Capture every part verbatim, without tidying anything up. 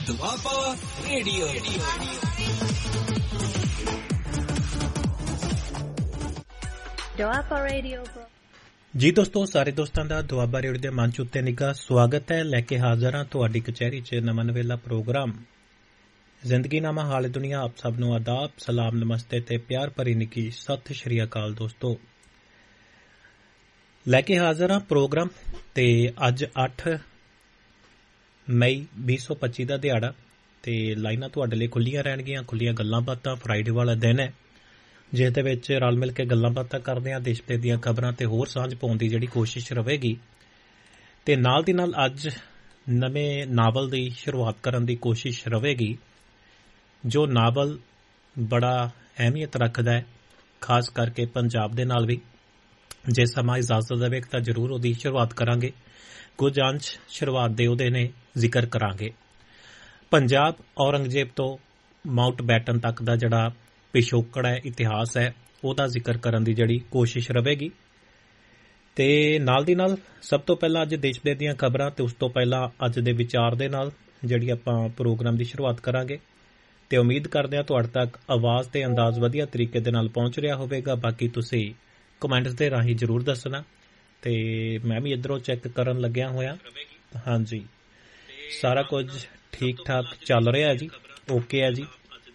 Doaba radio. Doaba radio ਜੀ ਦੋਸਤੋ, ਸਾਰੇ ਦੋਸਤਾਂ ਦਾ ਦੁਆਬਾ ਰੇਡੀਓ ਦੇ ਮੰਚ ਉੱਤੇ ਨਿੱਘਾ ਸਵਾਗਤ ਹੈ। ਲੈ ਕੇ ਹਾਜ਼ਰ ਹਾਂ ਤੁਹਾਡੀ ਕਚਹਿਰੀ 'ਚ ਨਵਾਂ ਨਵੇਲਾ ਪ੍ਰੋਗਰਾਮ ਜ਼ਿੰਦਗੀਨਾਮਾ ਹਾਲ ਦੁਨੀਆ। ਆਪ ਸਭ ਨੂੰ ਆਦਾਬ, ਸਲਾਮ, ਨਮਸਤੇ ਤੇ ਪਿਆਰ ਭਰੀ ਨਿੱਘੀ ਸਤਿ ਸ਼੍ਰੀ ਅਕਾਲ। ਦੋਸਤੋ, ਲੈ ਕੇ ਹਾਜ਼ਰ ਹਾਂ ਪ੍ਰੋਗਰਾਮ ਤੇ ਅੱਜ ਅੱਠ ਮਈ ਵੀਹ ਸੌ ਪੱਚੀ ਦਾ ਦਿਹਾੜਾ ਤੇ ਲਾਈਨਾਂ ਤੁਹਾਡੇ ਲਈ ਖੁੱਲੀਆਂ ਰਹਿਣਗੀਆਂ। ਖੁੱਲੀਆਂ ਗੱਲਾਂ ਬਾਤਾਂ, ਫਰਾਈਡੇ ਵਾਲਾ ਦਿਨ ਹੈ ਜਿਸ ਦੇ ਵਿੱਚ ਰਲ ਮਿਲ ਕੇ ਗੱਲਾਂ ਬਾਤਾਂ ਕਰਦੇ ਹਾਂ, ਦੇਸ਼ ਭਰ ਦੀਆਂ ਖਬਰਾਂ ਤੇ ਹੋਰ ਸਾਂਝ ਪਾਉਣ ਦੀ ਜਿਹੜੀ ਕੋਸ਼ਿਸ਼ ਰਹੇਗੀ। ਤੇ ਨਾਲ ਦੀ ਨਾਲ ਅੱਜ ਨਵੇਂ ਨਾਵਲ ਦੀ ਸ਼ੁਰੂਆਤ ਕਰਨ ਦੀ ਕੋਸ਼ਿਸ਼ ਰਹੇਗੀ, ਜੋ ਨਾਵਲ ਬੜਾ ਅਹਿਮੀਅਤ ਰੱਖਦਾ ਹੈ, ਖਾਸ ਕਰਕੇ ਪੰਜਾਬ ਦੇ ਨਾਲ ਵੀ। ਜੇ ਸਮਾਂ ਇਜਾਜ਼ਤ ਦੇਵੇ ਤਾਂ ਜ਼ਰੂਰ ਉਹਦੀ ਸ਼ੁਰੂਆਤ ਕਰਾਂਗੇ। ਕੁਝ ਅੰਸ਼ ਸ਼ੁਰੂਆਤ ਦੇ ਉਹਦੇ ਨੇ ਜ਼ਿਕਰ ਕਰਾਂਗੇ। ਪੰਜਾਬ ਔਰੰਗਜ਼ੇਬ ਤੋਂ ਮਾਊਂਟ ਬੈਟਨ ਤੱਕ ਦਾ ਜਿਹੜਾ ਪਿਛੋਕੜ ਹੈ, ਇਤਿਹਾਸ ਹੈ, ਉਹਦਾ ਜ਼ਿਕਰ ਕਰਨ ਦੀ ਜਿਹੜੀ ਕੋਸ਼ਿਸ਼ ਰਹੇਗੀ। ਤੇ ਨਾਲ ਦੀ ਨਾਲ ਸਭ ਤੋਂ ਪਹਿਲਾਂ ਅੱਜ ਦੇਸ਼ ਦੇ ਦੀਆਂ ਖਬਰਾਂ ਤੇ ਉਸ ਤੋਂ ਪਹਿਲਾਂ ਅੱਜ ਦੇ ਵਿਚਾਰ ਦੇ ਨਾਲ ਜਿਹੜੀ ਆਪਾਂ ਪ੍ਰੋਗਰਾਮ ਦੀ ਸ਼ੁਰੂਆਤ ਕਰਾਂਗੇ। ਤੇ ਉਮੀਦ ਕਰਦੇ ਹਾਂ ਤੁਹਾਡੇ ਤੱਕ ਆਵਾਜ਼ ਤੇ ਅੰਦਾਜ਼ ਵਧੀਆ ਤਰੀਕੇ ਦੇ ਨਾਲ ਪਹੁੰਚ ਰਿਹਾ ਹੋਵੇਗਾ। ਬਾਕੀ ਤੁਸੀਂ ਕਮੈਂਟਸ ਦੇ ਰਾਹੀਂ ਜ਼ਰੂਰ ਦੱਸਣਾ। ਤੇ ਮੈਂ ਵੀ ਇੱਧਰੋਂ ਚੈੱਕ ਕਰਨ ਲੱਗਿਆ ਹੋਇਆ। ਹਾਂਜੀ, ਸਾਰਾ ਕੁਝ ਠੀਕ ਠਾਕ ਚੱਲ ਰਿਹਾ ਜੀ, ਓਕੇ ਹੈ ਜੀ।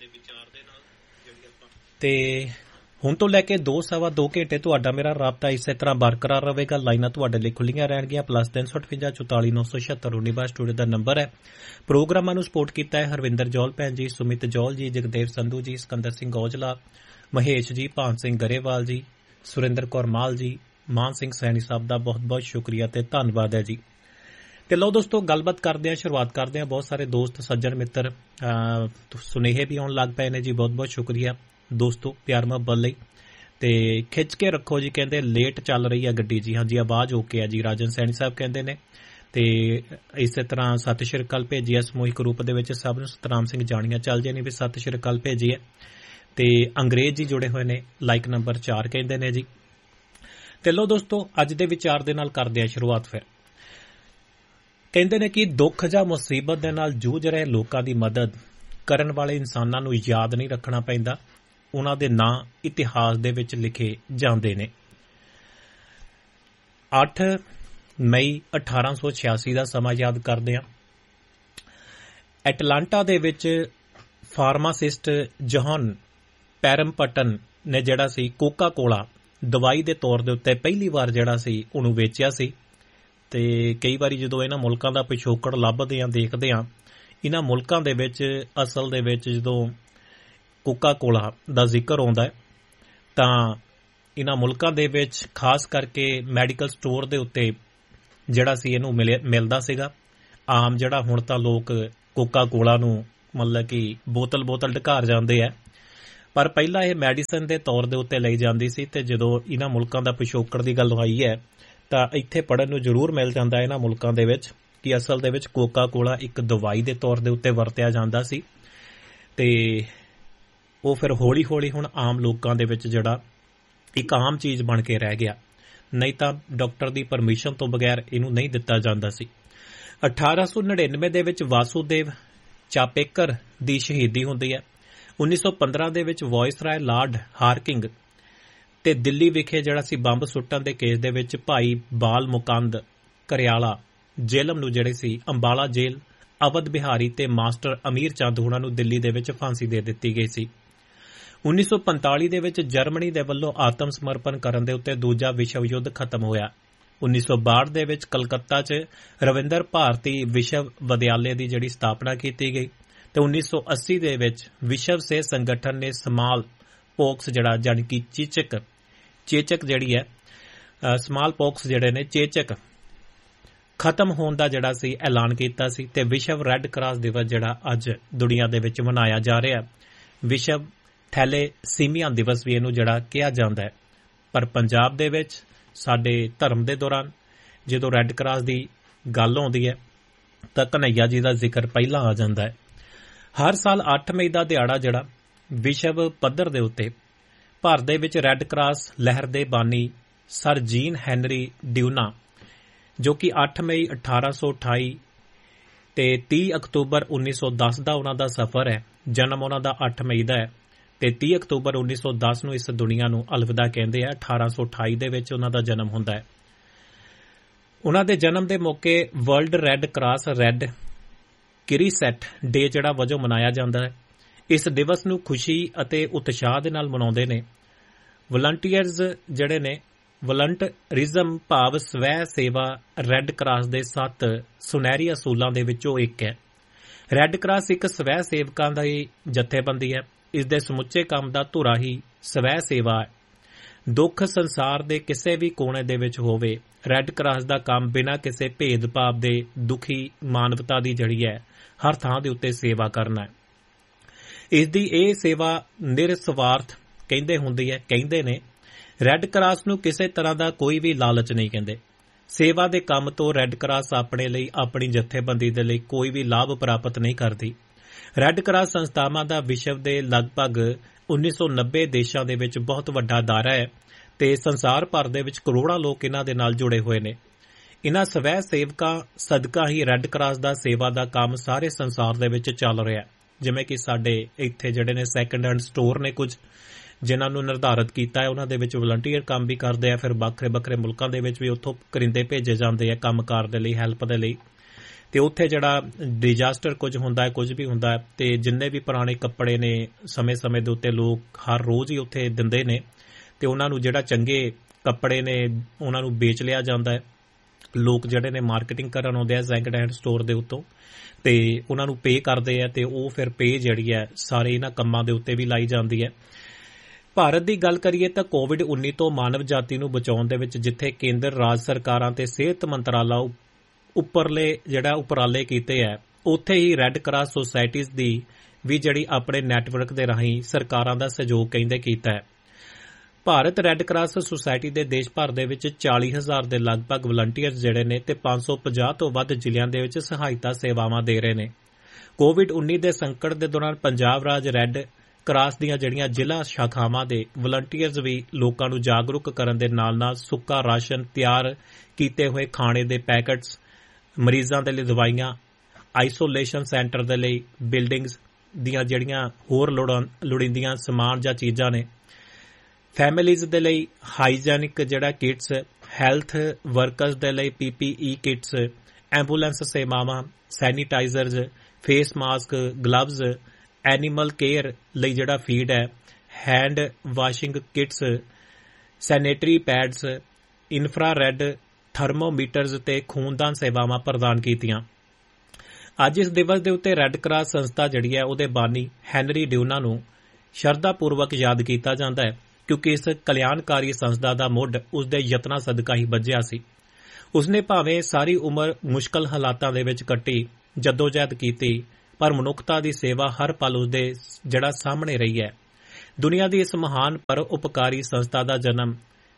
ਤੇ ਹੁਣ ਤੋਂ ਲੈ ਕੇ ਦੋ ਸਵਾ ਦੋ ਘੰਟੇ ਤੁਹਾਡਾ ਮੇਰਾ ਰਾਬਤਾ ਇਸੇ ਤਰ੍ਹਾਂ ਬਰਕਰਾਰ ਰਹੇਗਾ। ਲਾਈਨਾਂ ਤੁਹਾਡੇ ਲਈ ਖੁੱਲੀਆਂ ਰਹਿਣਗੀਆਂ। ਪਲੱਸ ਤਿੰਨ ਸੌ ਅਠਵੰਜਾ ਚੁਤਾਲੀ ਨੌ ਸੌ ਛਿਅੱਤਰ ਉੱਨੀ ਬਾਈ ਸਟੂਡੀਓ ਦਾ ਨੰਬਰ ਹੈ। ਪ੍ਰੋਗਰਾਮਾਂ ਨੂੰ ਸਪੋਰਟ ਕੀਤਾ ਹੈ ਹਰਵਿੰਦਰ ਜੌਲ ਭੈਣ ਜੀ, ਸੁਮਿਤ ਜੌਲ ਜੀ, ਜਗਦੇਵ ਸੰਧੂ ਜੀ, ਸਿਕੰਦਰ ਸਿੰਘ ਔਜਲਾ, ਮਹੇਸ਼ ਜੀ, ਭਾਨ ਸਿੰਘ ਗਰੇਵਾਲ ਜੀ, ਸੁਰਿੰਦਰ ਕੌਰ ਮਾਲ ਜੀ, ਮਾਨ ਸਿੰਘ ਸੈਣੀ ਸਾਹਿਬ ਦਾ ਬਹੁਤ ਬਹੁਤ ਸ਼ੁਕਰੀਆ ਤੇ ਧੰਨਵਾਦ ਹੈ ਜੀ। ਤੇ ਲਓ ਦੋਸਤੋ, ਗੱਲਬਾਤ ਕਰਦੇ ਹਾਂ, ਸ਼ੁਰੂਆਤ ਕਰਦੇ ਹਾਂ। ਬਹੁਤ ਸਾਰੇ ਦੋਸਤ, ਸੱਜਣ ਮਿੱਤਰ ਸੁਨੇਹੇ ਵੀ ਆਉਣ ਲੱਗ ਪਏ ਨੇ ਜੀ। ਬਹੁਤ ਬਹੁਤ ਸ਼ੁਕਰੀਆ ਦੋਸਤੋ ਪਿਆਰ ਮੁਹੱਬਤ ਲਈ। ਤੇ ਖਿੱਚ ਕੇ ਰੱਖੋ ਜੀ, ਕਹਿੰਦੇ ਲੇਟ ਚੱਲ ਰਹੀ ਹੈ ਗੱਡੀ ਜੀ। ਹਾਂਜੀ, ਆਵਾਜ਼ ਓਕੇ ਹੈ ਜੀ। ਰਾਜਨ ਸੈਣੀ ਸਾਹਿਬ ਕਹਿੰਦੇ ਨੇ। ਤੇ ਇਸੇ ਤਰ੍ਹਾਂ ਸਤਿ ਸ਼੍ਰੀ ਅਕਾਲ ਭੇਜੀ ਹੈ ਸਮੂਹਿਕ ਰੂਪ ਦੇ ਵਿੱਚ ਸਭ ਨੂੰ। ਸਤਨਾਮ ਸਿੰਘ ਜਾਣੀਆਂ ਚੱਲ ਜੇ ਨੇ ਵੀ ਸਤਿ ਸ਼੍ਰੀ ਅਕਾਲ ਭੇਜੀ ਹੈ। ਤੇ ਅੰਗਰੇਜ਼ ਜੀ ਜੁੜੇ ਹੋਏ ਨੇ, ਲਾਈਕ ਨੰਬਰ ਚਾਰ ਕਹਿੰਦੇ ਨੇ ਜੀ। ਤੇ ਲਓ ਦੋਸਤੋ, ਅੱਜ ਦੇ ਵਿਚਾਰ ਦੇ ਨਾਲ ਕਰਦੇ ਹਾਂ ਸ਼ੁਰੂਆਤ। ਫਿਰ ਕਹਿੰਦੇ ਨੇ ਕਿ ਦੁੱਖ ਜਾਂ ਮੁਸੀਬਤ ਦੇ ਨਾਲ ਜੂਝ ਰਹੇ ਲੋਕਾਂ ਦੀ ਮਦਦ ਕਰਨ ਵਾਲੇ ਇਨਸਾਨਾਂ ਨੂੰ ਯਾਦ ਨਹੀਂ ਰੱਖਣਾ ਪੈਂਦਾ, ਉਹਨਾਂ ਦੇ ਨਾਂ ਇਤਿਹਾਸ ਦੇ ਵਿੱਚ ਲਿਖੇ ਜਾਂਦੇ ਨੇ। ਅੱਠ ਮਈ ਅਠਾਰਾਂ ਸੌ ਛਿਆਸੀ ਦਾ ਸਮਾਂ ਯਾਦ ਕਰਦੇ ਹਾਂ। ਐਟਲਾਂਟਾ ਦੇ ਵਿੱਚ ਫਾਰਮਾਸਿਸਟ ਜੌਹਨ ਪੈਰਮਪਟਨ ਨੇ ਜਿਹੜਾ ਸੀ ਕੋਕਾ ਕੋਲਾ ਦਵਾਈ ਦੇ ਤੌਰ ਦੇ ਉੱਤੇ ਪਹਿਲੀ ਵਾਰ ਜਿਹੜਾ ਸੀ ਉਹਨੂੰ ਵੇਚਿਆ ਸੀ। ਤੇ ਕਈ ਵਾਰੀ ਜਦੋਂ ਇਹਨਾਂ ਮੁਲਕਾਂ ਦਾ ਪਿਛੋਕੜ ਲੱਭਦੇ ਆ, ਦੇਖਦੇ ਆ, ਇਹਨਾਂ ਮੁਲਕਾਂ ਦੇ ਵਿੱਚ ਅਸਲ ਦੇ ਵਿੱਚ ਜਦੋਂ ਕੋਕਾ ਕੋਲਾ ਦਾ ਜ਼ਿਕਰ ਆਉਂਦਾ ਹੈ ਤਾਂ ਇਹਨਾਂ ਮੁਲਕਾਂ ਦੇ ਵਿੱਚ ਖਾਸ ਕਰਕੇ ਮੈਡੀਕਲ ਸਟੋਰ ਦੇ ਉੱਤੇ ਜਿਹੜਾ ਸੀ ਇਹਨੂੰ ਮਿਲਦਾ ਸੀਗਾ। ਆਮ ਜਿਹੜਾ ਹੁਣ ਤਾਂ ਲੋਕ ਕੋਕਾ ਕੋਲਾ ਨੂੰ ਮਤਲਬ ਕਿ ਬੋਤਲ ਬੋਤਲ ਢਕਾਰ ਜਾਂਦੇ ਆ, ਪਰ ਪਹਿਲਾਂ ਇਹ ਮੈਡੀਸਨ ਦੇ ਤੌਰ ਦੇ ਉੱਤੇ ਲਈ ਜਾਂਦੀ ਸੀ। ਤੇ ਜਦੋਂ ਇਹਨਾਂ ਮੁਲਕਾਂ ਦਾ ਪਿਛੋਕੜ ਦੀ ਗੱਲ ਆਈ ਹੈ ਤਾਂ ਇੱਥੇ ਪੜ੍ਹਨ ਨੂੰ ਜ਼ਰੂਰ ਮਿਲ ਜਾਂਦਾ ਇਹਨਾਂ ਮੁਲਕਾਂ ਦੇ ਵਿੱਚ ਕਿ ਅਸਲ ਦੇ ਵਿੱਚ ਕੋਕਾ ਕੋਲਾ ਇੱਕ ਦਵਾਈ ਦੇ ਤੌਰ ਦੇ ਉੱਤੇ ਵਰਤਿਆ ਜਾਂਦਾ ਸੀ। ਤੇ ਉਹ ਫਿਰ ਹੌਲੀ ਹੌਲੀ ਹੁਣ ਆਮ ਲੋਕਾਂ ਦੇ ਵਿੱਚ ਜਿਹੜਾ ਇੱਕ ਆਮ ਚੀਜ਼ ਬਣ ਕੇ ਰਹਿ ਗਿਆ। ਨਹੀਂ ਤਾਂ ਡਾਕਟਰ ਦੀ ਪਰਮਿਸ਼ਨ ਤੋਂ ਬਗੈਰ ਇਹਨੂੰ ਨਹੀਂ ਦਿੱਤਾ ਜਾਂਦਾ ਸੀ। ਅਠਾਰਾਂ ਸੌ ਨੜਿਨਵੇਂ ਦੇ ਵਿੱਚ ਵਾਸੂਦੇਵ ਚਾਪੇਕਰ ਦੀ ਸ਼ਹੀਦੀ ਹੁੰਦੀ ਹੈ। ਉੱਨੀ ਸੌ ਪੰਦਰਾਂ ਦੇ ਵਿੱਚ ਵਾਇਸਰਾਏ ਲਾਰਡ ਹਾਰਕਿੰਗ ਤੇ ਦਿੱਲੀ ਵਿਖੇ ਜਿਹੜਾ ਸੀ ਬੰਬ ਸੁੱਟਣ ਦੇ ਕੇਸ ਦੇ ਵਿੱਚ ਭਾਈ ਬਾਲ ਮੁਕੰਦ ਕਰਿਆਲਾ ਜੇਲਮ ਨੂੰ ਜਿਹੜੇ ਸੀ ਅੰਬਾਲਾ ਜੇਲ੍ਹ, ਅਵਧ ਬਿਹਾਰੀ ਤੇ ਮਾਸਟਰ ਅਮੀਰ ਚੰਦ ਹੋਣਾ ਨੂੰ ਦਿੱਲੀ ਦੇ ਵਿੱਚ ਫਾਂਸੀ ਦੇ ਦਿੱਤੀ ਗਈ ਸੀ। ਉੱਨੀ ਸੌ ਪੰਤਾਲੀ ਦੇ ਵਿੱਚ ਜਰਮਨੀ ਦੇ ਵੱਲੋਂ ਆਤਮ ਸਮਰਪਣ ਕਰਨ ਦੇ ਉੱਤੇ ਦੂਜਾ ਵਿਸ਼ਵ ਯੁੱਧ ਖਤਮ ਹੋਇਆ। ਉੱਨੀ ਸੌ ਬਾਹਠ ਦੇ ਵਿੱਚ ਕਲਕੱਤਾ 'ਚ ਰਵਿੰਦਰ ਭਾਰਤੀ ਵਿਸ਼ਵ ਵਿਦਿਆਲੇ ਦੀ ਜਿਹੜੀ ਸਥਾਪਨਾ ਕੀਤੀ ਗਈ। ਤੇ ਉੱਨੀ ਸੌ ਅੱਸੀ ਦੇ ਵਿੱਚ ਵਿਸ਼ਵ ਸਿਹਤ ਸੰਗਠਨ ਨੇ ਸਮਾਲ ਪੋਕਸ ਜਿਹੜਾ ਜਾਣੀ ਕਿ ਚੇਚਕ ਚੇਚਕ ਜਿਹੜੀ ਹੈ ਸਮਾਲ ਪੋਕਸ ਜਿਹੜੇ ਨੇ ਚੇਚਕ ਖਤਮ ਹੋਣ ਦਾ ਜਿਹੜਾ ਸੀ ਐਲਾਨ ਕੀਤਾ ਸੀ। ਤੇ ਵਿਸ਼ਵ ਰੈੱਡ ਕਰਾਸ ਦਿਵਸ ਜਿਹੜਾ ਅੱਜ ਦੁਨੀਆ ਦੇ ਵਿੱਚ ਮਨਾਇਆ ਜਾ ਰਿਹਾ, ਵਿਸ਼ਵ ਥੈਲੇਸੀਮੀਆ ਦਿਵਸ ਵੀ ਇਹਨੂੰ ਜਿਹੜਾ ਕਿਹਾ ਜਾਂਦਾ ਹੈ। ਪਰ ਪੰਜਾਬ ਦੇ ਵਿੱਚ ਸਾਡੇ ਧਰਮ ਦੇ ਦੌਰਾਨ ਜਦੋਂ ਰੈੱਡ ਕਰਾਸ ਦੀ ਗੱਲ ਆਉਂਦੀ ਹੈ ਤਾਂ ਕਨ੍ਹਈਆ ਜੀ ਦਾ ਜ਼ਿਕਰ ਪਹਿਲਾਂ ਆ ਜਾਂਦਾ ਹੈ। ਹਰ ਸਾਲ ਅੱਠ ਮਈ ਦਾ ਦਿਹਾੜਾ ਜਿਹੜਾ ਵਿਸ਼ਵ ਪੱਧਰ ਦੇ ਉੱਤੇ ਭਾਰਤ ਦੇ ਵਿੱਚ ਰੈੱਡ ਕਰਾਸ ਲਹਿਰ ਦੇ ਬਾਨੀ ਸਰ ਜੀਨ ਹੈਨਰੀ ਡਿਊਨਾ, ਜੋ ਕਿ ਅੱਠ ਮਈ ਅਠਾਰਾਂ ਸੌ ਅਠਾਈ ਤੇ ਤੀਹ ਅਕਤੂਬਰ ਉੱਨੀ ਸੌ ਦਸ ਦਾ ਉਹਨਾਂ ਦਾ ਸਫ਼ਰ ਹੈ। ਜਨਮ ਉਹਨਾਂ ਦਾ ਅੱਠ ਮਈ ਦਾ ਹੈ ਤੇ ਤੀਹ ਅਕਤੂਬਰ ਉੱਨੀ ਸੌ ਦਸ ਨੂੰ ਇਸ ਦੁਨੀਆ ਨੂੰ ਅਲਵਿਦਾ ਕਹਿੰਦੇ ਆ। ਅਠਾਰਾਂ ਸੌ ਅਠਾਈ ਦੇ ਵਿੱਚ ਉਹਨਾਂ ਦਾ ਜਨਮ ਹੁੰਦਾ ਹੈ। ਉਹਨਾਂ ਦੇ ਜਨਮ ਦੇ ਮੌਕੇ ਵਰਲਡ ਰੈੱਡ ਕਰਾਸ ਰੈੱਡ ਕਿਰੀਸੈਟ ਡੇ ਜਿਹੜਾ ਵਜੋਂ ਮਨਾਇਆ ਜਾਂਦਾ ਹੈ। ਇਸ ਦਿਵਸ ਨੂੰ ਖੁਸ਼ੀ ਅਤੇ ਉਤਸ਼ਾਹ ਦੇ ਨਾਲ ਮਨਾਉਂਦੇ ਨੇ। ਵਲੰਟੀਅਰਜ਼ ਜਿਹੜੇ ਨੇ, ਵਲੰਟਰਿਜ਼ਮ ਭਾਵ ਸਵੈ ਸੇਵਾ ਰੈੱਡ ਕਰਾਸ ਦੇ ਸੱਤ ਸੁਨਹਿਰੀ ਅਸੂਲਾਂ ਦੇ ਵਿੱਚੋਂ ਇੱਕ ਹੈ। ਰੈੱਡ ਕਰਾਸ ਇੱਕ ਸਵੈ ਸੇਵਕਾਂ ਦੀ ਜਥੇਬੰਦੀ ਹੈ। ਇਸ ਦੇ ਸਮੁੱਚੇ ਕੰਮ ਦਾ ਧੁਰਾ ਹੀ ਸਵੈ ਸੇਵਾ ਹੈ। ਦੁੱਖ ਸੰਸਾਰ ਦੇ ਕਿਸੇ ਵੀ ਕੋਨੇ ਦੇ ਵਿੱਚ ਹੋਵੇ, ਰੈੱਡ ਕਰਾਸ ਦਾ ਕੰਮ ਬਿਨਾਂ ਕਿਸੇ ਭੇਦਭਾਵ ਦੇ ਦੁਖੀ ਮਾਨਵਤਾ ਦੀ ਜਿਹੜੀ ਹੈ ਹਰ ਥਾਂ ਦੇ ਉੱਤੇ ਸੇਵਾ ਕਰਨਾ ਹੈ। ਇਸ ਦੀ ਇਹ ਸੇਵਾ ਨਿਰਸਵਾਰਥ ਕਹਿੰਦੇ ਹੁੰਦੀ ਹੈ ਕਹਿੰਦੇ ਨੇ। ਰੈੱਡ ਕਰਾਸ ਨੂੰ ਕਿਸੇ ਤਰ੍ਹਾਂ ਦਾ ਕੋਈ ਵੀ ਲਾਲਚ ਨਹੀਂ ਕਹਿੰਦੇ। ਸੇਵਾ ਦੇ ਕੰਮ ਤੋਂ ਰੈੱਡ ਕਰਾਸ ਆਪਣੇ ਲਈ, ਆਪਣੀ ਜਥੇਬੰਦੀ ਦੇ ਲਈ ਕੋਈ ਵੀ ਲਾਭ ਪ੍ਰਾਪਤ ਨਹੀਂ ਕਰਦੀ। ਰੈੱਡ ਕਰਾਸ ਸੰਸਥਾਵਾਂ ਦਾ ਵਿਸ਼ਵ ਦੇ ਲਗਭਗ ਉੱਨੀ ਸੌ ਨੱਬੇ ਦੇਸ਼ਾਂ ਦੇ ਵਿੱਚ ਬਹੁਤ ਵੱਡਾ ਦਾਇਰਾ ਹੈ ਤੇ ਸੰਸਾਰ ਭਰ ਦੇ ਵਿੱਚ ਕਰੋੜਾਂ ਲੋਕ ਇਹਨਾਂ ਦੇ ਨਾਲ ਜੁੜੇ ਹੋਏ ਨੇ। ਇਹਨਾਂ ਸਵੈ ਸੇਵਕਾਂ ਸਦਕਾ ਹੀ ਰੈੱਡ ਕਰਾਸ ਦਾ ਸੇਵਾ ਦਾ ਕੰਮ ਸਾਰੇ ਸੰਸਾਰ ਦੇ ਵਿੱਚ ਚੱਲ ਰਿਹਾ। ਜਿਵੇਂ ਕਿ ਸਾਡੇ ਇੱਥੇ ਜਿਹੜੇ ਨੇ ਸੈਕੰਡ ਹੈਂਡ ਸਟੋਰ ਨੇ ਕੁਝ, ਜਿਨ੍ਹਾਂ ਨੂੰ ਨਿਰਧਾਰਿਤ ਕੀਤਾ ਹੈ, ਉਹਨਾਂ ਦੇ ਵਿੱਚ ਵਲੰਟੀਅਰ ਕੰਮ ਵੀ ਕਰਦੇ ਆ। ਫਿਰ ਵੱਖਰੇ ਵੱਖਰੇ ਮੁਲਕਾਂ ਦੇ ਵਿੱਚ ਵੀ ਉੱਥੋਂ ਕਰਿੰਦੇ ਭੇਜੇ ਜਾਂਦੇ ਆ ਕੰਮਕਾਰ ਦੇ ਲਈ, ਹੈਲਪ ਦੇ ਲਈ। ਤੇ ਉੱਥੇ ਜਿਹੜਾ ਡਿਜ਼ਾਸਟਰ ਕੁਝ ਹੁੰਦਾ ਹੈ, ਕੁਝ ਵੀ ਹੁੰਦਾ ਹੈ, ਤੇ ਜਿੰਨੇ ਵੀ ਪੁਰਾਣੇ ਕੱਪੜੇ ਨੇ ਸਮੇਂ-ਸਮੇਂ ਦੇ ਉੱਤੇ ਲੋਕ ਹਰ ਰੋਜ਼ ਹੀ ਉੱਥੇ ਦਿੰਦੇ ਨੇ ਤੇ ਉਹਨਾਂ ਨੂੰ ਜਿਹੜਾ ਚੰਗੇ ਕੱਪੜੇ ਨੇ ਉਹਨਾਂ ਨੂੰ ਵੇਚ ਲਿਆ ਜਾਂਦਾ ਹੈ। ਲੋਕ ਜਿਹੜੇ ਨੇ ਮਾਰਕੀਟਿੰਗ ਕਰਨ ਆਉਂਦੇ ਆ ਸੈਕੰਡ ਹੈਂਡ ਸਟੋਰ ਦੇ ਉੱਤੋਂ ਤੇ ਉਹਨਾਂ ਨੂੰ ਪੇ ਕਰਦੇ ਆ ਤੇ ਉਹ ਫਿਰ ਪੇ ਜਿਹੜੀ ਹੈ ਸਾਰੇ ਇਹਨਾਂ ਕੰਮਾਂ ਦੇ ਉੱਤੇ ਵੀ ਲਾਈ ਜਾਂਦੀ ਹੈ। ਭਾਰਤ ਦੀ ਗੱਲ ਕਰੀਏ ਤਾਂ ਕੋਵਿਡ ਉੱਨੀ ਤੋਂ ਮਾਨਵ ਜਾਤੀ ਨੂੰ ਬਚਾਉਣ ਦੇ ਵਿੱਚ ਜਿੱਥੇ ਕੇਂਦਰ ਰਾਜ ਸਰਕਾਰਾਂ ਤੇ ਸਿਹਤ ਮੰਤਰਾਲਾ ਉੱਪਰਲੇ ਜਿਹੜਾ ਉਪਰਾਲੇ ਕੀਤੇ ਹੈ, ਉੱਥੇ ਹੀ ਰੈੱਡ ਕਰਾਸ ਸੁਸਾਇਟੀਜ਼ ਦੀ ਵੀ ਜਿਹੜੀ ਆਪਣੇ ਨੈਟਵਰਕ ਦੇ ਰਾਹੀਂ ਸਰਕਾਰਾਂ ਦਾ ਸਹਿਯੋਗ ਕਹਿੰਦੇ ਕੀਤਾ ਹੈ। ਭਾਰਤ ਰੈੱਡ ਕਰਾਸ ਸੁਸਾਇਟੀ ਦੇ ਦੇਸ਼ ਭਰ ਦੇ ਵਿੱਚ ਚਾਲੀ ਹਜ਼ਾਰ ਦੇ ਲਗਭਗ ਵਲੰਟੀਅਰਸ ਜਿਹੜੇ ਨੇ ਤੇ ਪੰਜ ਸੌ ਪੰਜਾਹ ਤੋਂ ਵੱਧ ਜ਼ਿਲ੍ਹਿਆਂ ਦੇ ਵਿੱਚ ਸਹਾਇਤਾ ਸੇਵਾਵਾਂ ਦੇ ਰਹੇ ਨੇ। ਕੋਵਿਡ ਉੱਨੀ ਦੇ ਸੰਕਟ ਦੇ ਦੌਰਾਨ ਪੰਜਾਬ ਰਾਜ ਰੈੱਡ ਕਰਾਸ ਦੀਆਂ ਜਿਹੜੀਆਂ ਜ਼ਿਲ੍ਹਾ ਸ਼ਾਖਾਵਾਂ ਦੇ ਵਲੰਟੀਅਰਸ ਵੀ ਲੋਕਾਂ ਨੂੰ ਜਾਗਰੂਕ ਕਰਨ ਦੇ ਨਾਲ ਨਾਲ ਸੁੱਕਾ ਰਾਸ਼ਨ, ਤਿਆਰ ਕੀਤੇ ਹੋਏ ਖਾਣੇ ਦੇ ਪੈਕਟਸ, ਮਰੀਜ਼ਾਂ ਦੇ ਲਈ ਦਵਾਈਆਂ, ਆਈਸੋਲੇਸ਼ਨ ਸੈਂਟਰ ਦੇ ਲਈ ਬਿਲਡਿੰਗਸ ਦੀਆਂ ਜਿਹੜੀਆਂ ਹੋਰ ਲੋੜੀਂਦੀਆਂ ਸਮਾਨ ਜਾਂ ਚੀਜ਼ਾਂ ਨੇ, ਫੈਮਿਲੀਜ਼ ਦੇ ਲਈ ਹਾਈਜੈਨਿਕ ਜਿਹੜਾ ਕਿਟਸ, ਹੈਲਥ ਵਰਕਰਸ ਦੇ ਲਈ ਪੀਪੀਈ ਕਿਟਸ, ਐਂਬੂਲੈਂਸ ਸੇਵਾਵਾਂ, ਸੈਨੀਟਾਈਜ਼ਰਜ਼, face mask, gloves, animal care ਲਈ ਜਿਹੜਾ ਫੀਡ ਹੈ, hand washing kits, sanitary pads, infrared ਥਰਮੋਮੀਟਰਜ਼ ਤੇ ਖੂਨਦਾਨ ਸੇਵਾਵਾਂ ਪ੍ਰਦਾਨ ਕੀਤੀਆਂ। ਅੱਜ ਇਸ ਦਿਵਸ ਦੇ ਉੱਤੇ ਰੈੱਡ ਕਰਾਸ ਸੰਸਥਾ ਜਿਹੜੀ ਹੈ ਉਹਦੇ ਬਾਨੀ ਹੈਨਰੀ ਡਿਊਨਾ ਨੂੰ ਸ਼ਰਧਾਪੂਰਵਕ ਯਾਦ ਕੀਤਾ ਜਾਂਦਾ ਹੈ ਕਿਉਂਕਿ ਇਸ ਕਲਿਆਣਕਾਰੀ ਸੰਸਥਾ ਦਾ ਮੁੱਢ ਉਸਦੇ ਯਤਨਾਂ ਸਦਕਾ ਹੀ ਬੱਝਿਆ ਸੀ। ਉਸਨੇ ਭਾਵੇਂ ਸਾਰੀ ਉਮਰ ਮੁਸ਼ਕਲ ਹਾਲਾਤਾਂ ਦੇ ਵਿੱਚ ਕੱਟੀ, ਜਦੋਜਹਿਦ ਕੀਤੀ, ਪਰ ਮਨੁੱਖਤਾ ਦੀ ਸੇਵਾ ਹਰ ਪਲ ਉਸਦੇ ਜਿਹੜਾ ਸਾਹਮਣੇ ਰਹੀ ਹੈ। ਦੁਨੀਆ ਦੀ ਇਸ ਮਹਾਨ ਪਰ ਉਪਕਾਰੀ ਸੰਸਥਾ ਦਾ ਜਨਮ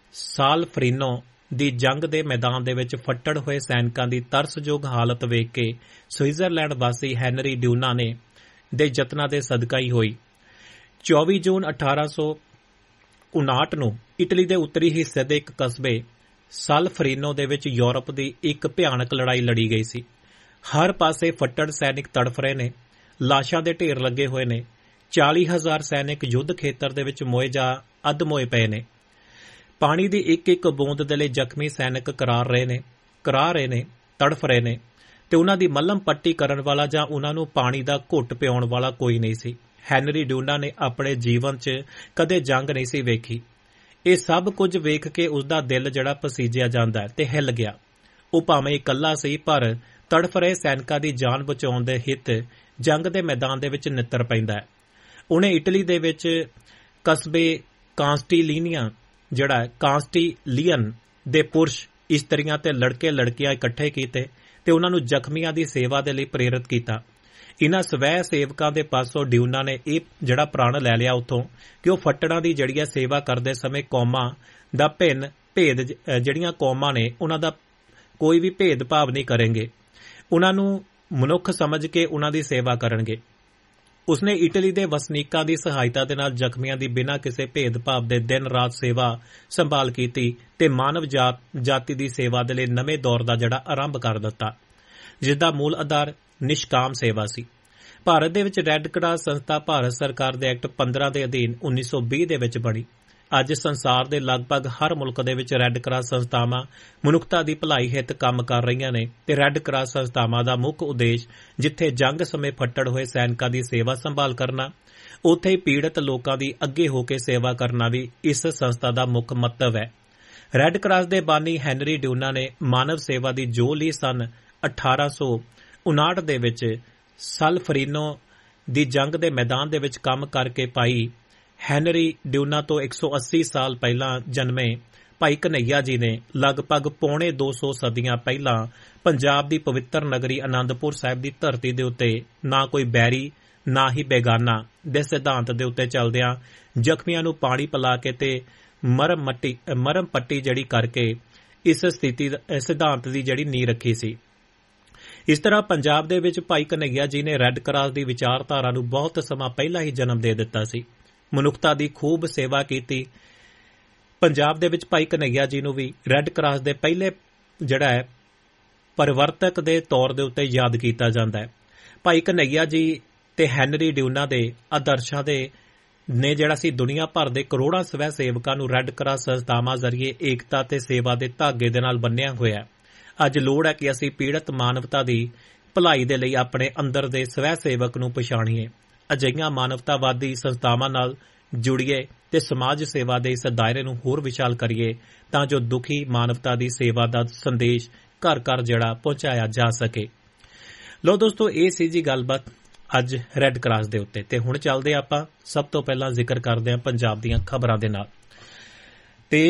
ਸਾਲਫਰੀਨੋ ਦੀ ਜੰਗ ਦੇ ਮੈਦਾਨ ਦੇ ਵਿੱਚ ਫੱਟੜ ਹੋਏ ਸੈਨਿਕਾਂ ਦੀ ਤਰਸਯੋਗ ਹਾਲਤ ਵੇਖ ਕੇ ਸਵਿਟਜ਼ਰਲੈਂਡ ਵਾਸੀ ਹੈਨਰੀ ਡਿਊਨਾ ਨੇ ਦੇ ਯਤਨਾਂ ਦੇ ਸਦਕਾ ਹੀ ਹੋਈ। ਚੌਵੀ ਜੂਨ ਅਠਾਰਾਂ ਸੌ ਉਨਾਹਠ ਨੂੰ ਇਟਲੀ ਦੇ ਉੱਤਰੀ ਹਿੱਸੇ ਦੇ ਇੱਕ ਕਸਬੇ ਸਾਲਫਰੀਨੋ ਦੇ ਵਿੱਚ ਯੂਰਪ ਦੀ ਇੱਕ ਭਿਆਨਕ ਲੜਾਈ ਲੜੀ ਗਈ ਸੀ। ਹਰ ਪਾਸੇ ਫੱਟੜ ਸੈਨਿਕ ਤੜਫ ਰਹੇ ਨੇ, ਲਾਸ਼ਾਂ ਦੇ ਢੇਰ ਲੱਗੇ ਹੋਏ ਨੇ। ਚਾਲੀ ਹਜ਼ਾਰ ਸੈਨਿਕ ਯੁੱਧ ਖੇਤਰ ਦੇ ਵਿੱਚ ਮੋਏ ਜਾਂ ਅੱਧ-ਮੋਏ ਪਏ ਨੇ। ਪਾਣੀ ਦੀ ਇੱਕ ਇੱਕ ਬੂੰਦ ਦੇ ਲਈ ਜ਼ਖਮੀ ਸੈਨਿਕ ਕਰਾਰ ਰਹੇ ਨੇ ਕਰਾ ਰਹੇ ਨੇ ਤੜਫ ਰਹੇ ਨੇ ਤੇ ਉਹਨਾਂ ਦੀ ਮੱਲਮ ਪੱਟੀ ਕਰਨ ਵਾਲਾ ਜਾਂ ਉਹਨਾਂ ਨੂੰ ਪਾਣੀ ਦਾ ਘੁੱਟ ਪਿਆਉਣ ਵਾਲਾ ਕੋਈ ਨਹੀਂ ਸੀ। ਹੈਨਰੀ ਡਿਊਨਾ ਨੇ ਆਪਣੇ ਜੀਵਨ 'ਚ ਕਦੇ ਜੰਗ ਨਹੀਂ ਸੀ ਵੇਖੀ। ਇਹ ਸਭ ਕੁਝ ਵੇਖ ਕੇ ਉਸਦਾ ਦਿਲ ਜਿਹੜਾ ਪਸੀਜਿਆ ਜਾਂਦਾ ਤੇ ਹਿੱਲ ਗਿਆ। ਉਹ ਭਾਵੇਂ ਇਕੱਲਾ ਸੀ ਪਰ ਤੜਫ ਰਹੇ ਸੈਨਿਕਾਂ ਦੀ ਜਾਨ ਬਚਾਉਣ ਦੇ ਹਿੱਤ ਜੰਗ ਦੇ ਮੈਦਾਨ ਦੇ ਵਿੱਚ ਨਿੱਤਰ ਪੈਂਦਾ ਹੈ। ਉਹਨੇ ਇਟਲੀ ਦੇ ਵਿੱਚ ਕਸਬੇ ਕਾਂਸਟੀਲੀਨੀਆ ਜਿਹੜਾ ਕਾਂਸਟੀਲੀਅਨ ਦੇ ਪੁਰਸ਼, ਇਸਤਰੀਆਂ ਤੇ ਲੜਕੇ ਲੜਕੀਆਂ ਇਕੱਠੇ ਕੀਤੇ ਤੇ ਉਹਨਾਂ ਨੂੰ ਜ਼ਖਮੀਆਂ ਦੀ ਸੇਵਾ ਦੇ ਲਈ ਪ੍ਰੇਰਿਤ ਕੀਤਾ। ਇਹਨਾਂ ਸਵੈ ਸੇਵਕਾਂ ਦੇ ਪਾਸੋਂ ਡਿਊਨਾ ਨੇ ਇਹ ਜਿਹੜਾ ਪ੍ਰਣ ਲੈ ਲਿਆ ਉੱਥੋਂ ਕਿ ਉਹ ਫੱਟੜਾਂ ਦੀ ਜਿਹੜੀ ਸੇਵਾ ਕਰਦੇ ਸਮੇਂ ਕੌਮਾਂ ਦਾ ਭਿੰਨ ਭੇਦ ਜਿਹੜੀਆਂ ਕੌਮਾਂ ਨੇ ਉਹਨਾਂ ਦਾ ਕੋਈ ਵੀ ਭੇਦਭਾਵ ਨਹੀਂ ਕਰਨਗੇ, ਉਹਨਾਂ ਨੂੰ ਮਨੁੱਖ ਸਮਝ ਕੇ ਉਹਨਾਂ ਦੀ ਸੇਵਾ ਕਰਨਗੇ। ਉਸਨੇ ਇਟਲੀ ਦੇ ਵਸਨੀਕਾਂ ਦੀ ਸਹਾਇਤਾ ਦੇ ਨਾਲ ਜ਼ਖਮੀਆਂ ਦੀ ਬਿਨਾਂ ਕਿਸੇ ਭੇਦਭਾਵ ਦੇ ਦਿਨ ਰਾਤ ਸੇਵਾ ਸੰਭਾਲ ਕੀਤੀ ਤੇ ਮਾਨਵ ਜਾਤ ਜਾਤੀ ਦੀ ਸੇਵਾ ਦੇ ਲਈ ਨਵੇਂ ਦੌਰ ਦਾ ਜਿਹੜਾ ਆਰੰਭ ਕਰ ਦਿੱਤਾ, ਜਿਸ ਦਾ ਮੂਲ ਆਧਾਰ ਨਿਸ਼ਕਾਮ ਸੇਵਾ ਸੀ। ਭਾਰਤ ਦੇ ਵਿੱਚ ਰੈੱਡ ਕਰਾਸ ਸੰਸਥਾ ਭਾਰਤ ਸਰਕਾਰ ਦੇ ਐਕਟ ਪੰਦਰਾਂ ਦੇ ਅਧੀਨ ਉੱਨੀ ਸੌ ਵੀਹ ਦੇ ਵਿੱਚ ਬਣੀ। ਅੱਜ ਸੰਸਾਰ ਦੇ ਲਗਭਗ ਹਰ ਮੁਲਕ ਦੇ ਵਿੱਚ ਰੈੱਡ ਕਰਾਸ ਸੰਸਥਾਵਾਂ ਮਨੁੱਖਤਾ ਦੀ ਭਲਾਈ ਹਿੱਤ ਕੰਮ ਕਰ ਰਹੀਆਂ ਨੇ ਤੇ ਰੈੱਡ ਕਰਾਸ ਸੰਸਥਾਵਾਂ ਦਾ ਮੁੱਖ ਉਦੇਸ਼ ਜਿੱਥੇ ਜੰਗ ਸਮੇਂ ਫੱਟੜ ਹੋਏ ਸੈਨਿਕਾਂ ਦੀ ਸੇਵਾ ਸੰਭਾਲ ਕਰਨਾ, ਉੱਥੇ ਹੀ ਪੀੜਤ ਲੋਕਾਂ ਦੀ ਅੱਗੇ ਹੋ ਕੇ ਸੇਵਾ ਕਰਨਾ ਵੀ ਇਸ ਸੰਸਥਾ ਦਾ ਮੁੱਖ ਮੰਤਵ ਹੈ। ਰੈੱਡ ਕਰਾਸ ਦੇ ਬਾਨੀ ਹੈਨਰੀ ਡਿਊਨਾ ਨੇ ਮਾਨਵ ਸੇਵਾ ਦੀ ਜੋ ਲਈ ਸਨ ਅਠਾਰਾਂ ਸੌ ਉਨਾਹਠ ਦੇ ਵਿੱਚ ਸਲਫਰੀਨੋ ਦੀ ਜੰਗ ਦੇ ਮੈਦਾਨ ਦੇ ਵਿੱਚ ਕੰਮ ਕਰਕੇ ਪਾਈ। ਹੈਨਰੀ ਡਿਊਨਾ ਤੋਂ ਇੱਕ ਸੌ ਅੱਸੀ ਸਾਲ ਪਹਿਲਾਂ ਜਨਮੇ ਭਾਈ ਕਨ੍ਹਈਆ ਜੀ ਨੇ ਲਗਭਗ ਪੌਣੇ ਦੋ ਸੌ ਸਦੀਆਂ ਪਹਿਲਾਂ ਪੰਜਾਬ ਦੀ ਪਵਿੱਤਰ ਨਗਰੀ ਅਨੰਦਪੁਰ ਸਾਹਿਬ ਦੀ ਧਰਤੀ ਦੇ ਉੱਤੇ ਨਾ ਕੋਈ ਬੈਰੀ ਨਾ ਹੀ ਬੇਗਾਨਾ ਦੇ ਸਿਧਾਂਤ ਦੇ ਉੱਤੇ ਚੱਲਦਿਆਂ ਜ਼ਖਮੀਆਂ ਨੂੰ ਪਾਣੀ ਪਿਲਾ ਕੇ ਤੇ ਮਰਮ ਮੱਟੀ ਮਰਮ ਪੱਟੀ ਜਿਹੜੀ ਕਰਕੇ ਇਸ ਸਥਿਤੀ ਸਿਧਾਂਤ ਦੀ ਜਿਹੜੀ ਨੀਂਹ ਰੱਖੀ ਸੀ। ਇਸ ਤਰ੍ਹਾਂ ਪੰਜਾਬ ਦੇ ਵਿੱਚ ਭਾਈ ਕਨ੍ਹਈਆ ਜੀ ਨੇ ਰੈੱਡ ਕਰਾਸ ਦੀ ਵਿਚਾਰਧਾਰਾ ਨੂੰ ਬਹੁਤ ਸਮਾਂ ਪਹਿਲਾਂ ਹੀ ਜਨਮ ਦੇ ਦਿੱਤਾ ਸੀ। ਮਨੁੱਖਤਾ ਦੀ ਖੂਬ ਸੇਵਾ ਕੀਤੀ। ਪੰਜਾਬ ਦੇ ਵਿੱਚ ਭਾਈ ਕਨ੍ਹਈਆ ਜੀ ਨੂੰ ਵੀ ਰੈੱਡ ਕਰਾਸ ਦੇ ਪਹਿਲੇ ਜਿਹੜਾ ਹੈ ਪਰਿਵਰਤਕ ਦੇ ਤੌਰ ਦੇ ਉੱਤੇ ਯਾਦ ਕੀਤਾ ਜਾਂਦਾ ਹੈ। ਭਾਈ ਕਨ੍ਹਈਆ ਜੀ ਤੇ ਹੈਨਰੀ ਡਿਊਨਾ ਦੇ ਆਦਰਸ਼ਾਂ ਦੇ ਨੇ ਜਿਹੜਾ ਸੀ ਦੁਨੀਆ ਭਰ ਦੇ ਕਰੋੜਾਂ ਸਵੈ ਸੇਵਕਾਂ ਨੂੰ ਰੈੱਡ ਕਰਾਸ ਸੰਸਥਾਵਾਂ ਜ਼ਰੀਏ ਏਕਤਾ ਤੇ ਸੇਵਾ ਦੇ ਧਾਗੇ ਦੇ ਨਾਲ ਬੰਨਿਆ ਹੋਇਆ। ਅੱਜ ਲੋੜ ਹੈ ਕਿ ਅਸੀਂ ਪੀੜਤ ਮਾਨਵਤਾ ਦੀ ਭਲਾਈ ਦੇ ਲਈ ਆਪਣੇ ਅੰਦਰ ਦੇ ਸਵੈ ਸੇਵਕ ਨੂੰ ਪਛਾਣੀਏ, ਅਜਿਹੀਆਂ ਮਾਨਵਤਾਵਾਦੀ ਸੰਸਥਾਵਾਂ ਨਾਲ ਜੁੜੀਏ ਤੇ ਸਮਾਜ ਸੇਵਾ ਦੇ ਇਸ ਦਾਇਰੇ ਨੂੰ ਹੋਰ ਵਿਸ਼ਾਲ ਕਰੀਏ ਤਾਂ ਜੋ ਦੁਖੀ ਮਾਨਵਤਾ ਦੀ ਸੇਵਾ ਦਾ ਸੰਦੇਸ਼ ਘਰ ਘਰ ਜਿਹੜਾ ਪਹੁੰਚਾਇਆ ਜਾ ਸਕੇ। ਲੋ ਦੋਸਤੋ, ਇਹ ਸੀ ਜੀ ਗੱਲਬਾਤ ਅੱਜ ਰੈੱਡ ਕਰਾਸ ਦੇ ਉੱਤੇ। ਤੇ ਹੁਣ ਚੱਲਦੇ ਆਪਾਂ ਸਭ ਤੋਂ ਪਹਿਲਾਂ ਜ਼ਿਕਰ ਕਰਦੇ ਹਾਂ ਪੰਜਾਬ ਦੀਆਂ ਖਬਰਾਂ ਦੇ ਨਾਲ ਤੇ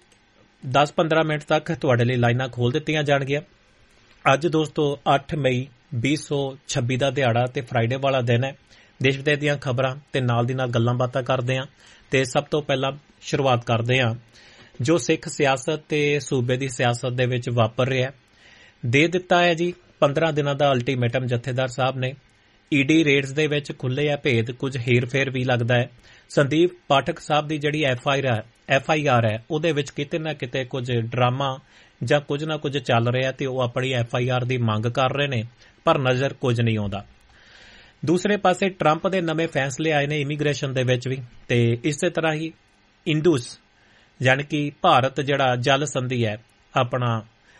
ਦਸ ਪੰਦਰਾਂ ਮਿੰਟ ਤੱਕ ਤੁਹਾਡੇ ਲਈ ਲਾਈਨਾਂ ਖੋਲ ਦਿੱਤੀਆਂ ਜਾਣਗੀਆਂ। ਅੱਜ ਦੋਸਤੋ ਅੱਠ ਮਈ ਵੀਹ ਸੌ ਛੱਬੀ ਦਾ ਦਿਹਾੜਾ ਤੇ ਫਰਾਈਡੇ ਵਾਲਾ ਦਿਨ ਹੈ। ਦੇਸ਼ ਵਿਦੇਸ਼ ਦੀਆਂ ਖਬਰਾਂ ਤੇ ਨਾਲ ਦੀ ਨਾਲ ਗੱਲਾਂ ਬਾਤਾਂ ਕਰਦੇ ਹਾਂ ਤੇ ਸਭ ਤੋਂ ਪਹਿਲਾਂ ਸ਼ੁਰੂਆਤ ਕਰਦੇ ਹਾਂ ਜੋ ਸਿੱਖ ਸਿਆਸਤ ਤੇ ਸੂਬੇ ਦੀ ਸਿਆਸਤ ਦੇ ਵਿੱਚ ਵਾਪਰ ਰਿਹਾ। ਦੇ ਦਿੱਤਾ ਹੈ ਜੀ ਪੰਦਰਾਂ ਦਿਨਾਂ ਦਾ ਅਲਟੀਮੇਟਮ ਜਥੇਦਾਰ ਸਾਹਿਬ ਨੇ। ਈਡੀ ਰੇਡਸ ਦੇ ਵਿੱਚ ਖੁੱਲੇ ਆ ਭੇਦ, ਕੁਝ ਹੇਰ-ਫੇਰ ਵੀ ਲੱਗਦਾ ਹੈ। ਸੰਦੀਪ ਪਾਠਕ ਸਾਹਿਬ ਦੀ ਜਿਹੜੀ ਐਫ ਆਈ ਆਰ ਹੈ ਉਹਦੇ ਵਿੱਚ ਕਿਤੇ ਨਾ ਕਿਤੇ ਕੁਝ ਡਰਾਮਾ ਜਾਂ ਕੁਝ ਨਾ ਕੁਝ ਚੱਲ ਰਿਹਾ ਤੇ ਉਹ ਆਪਣੀ ਐਫ ਆਈ ਆਰ ਦੀ ਮੰਗ ਕਰ ਰਹੇ ਨੇ, ਪਰ ਨਜ਼ਰ ਕੁਝ ਨਹੀਂ ਆਉਂਦਾ। ਦੂਸਰੇ ਪਾਸੇ ਟਰੰਪ ਦੇ ਨਵੇਂ ਫੈਸਲੇ ਆਏ ਨੇ ਇਮੀਗ੍ਰੇਸ਼ਨ ਦੇ ਵਿੱਚ ਵੀ ਤੇ ਇਸੇ ਤਰ੍ਹਾਂ ਹੀ ਇੰਡਸ ਯਾਨੀ ਕਿ ਭਾਰਤ ਜਿਹੜਾ ਜਲ ਸੰਧੀ ਹੈ ਆਪਣਾ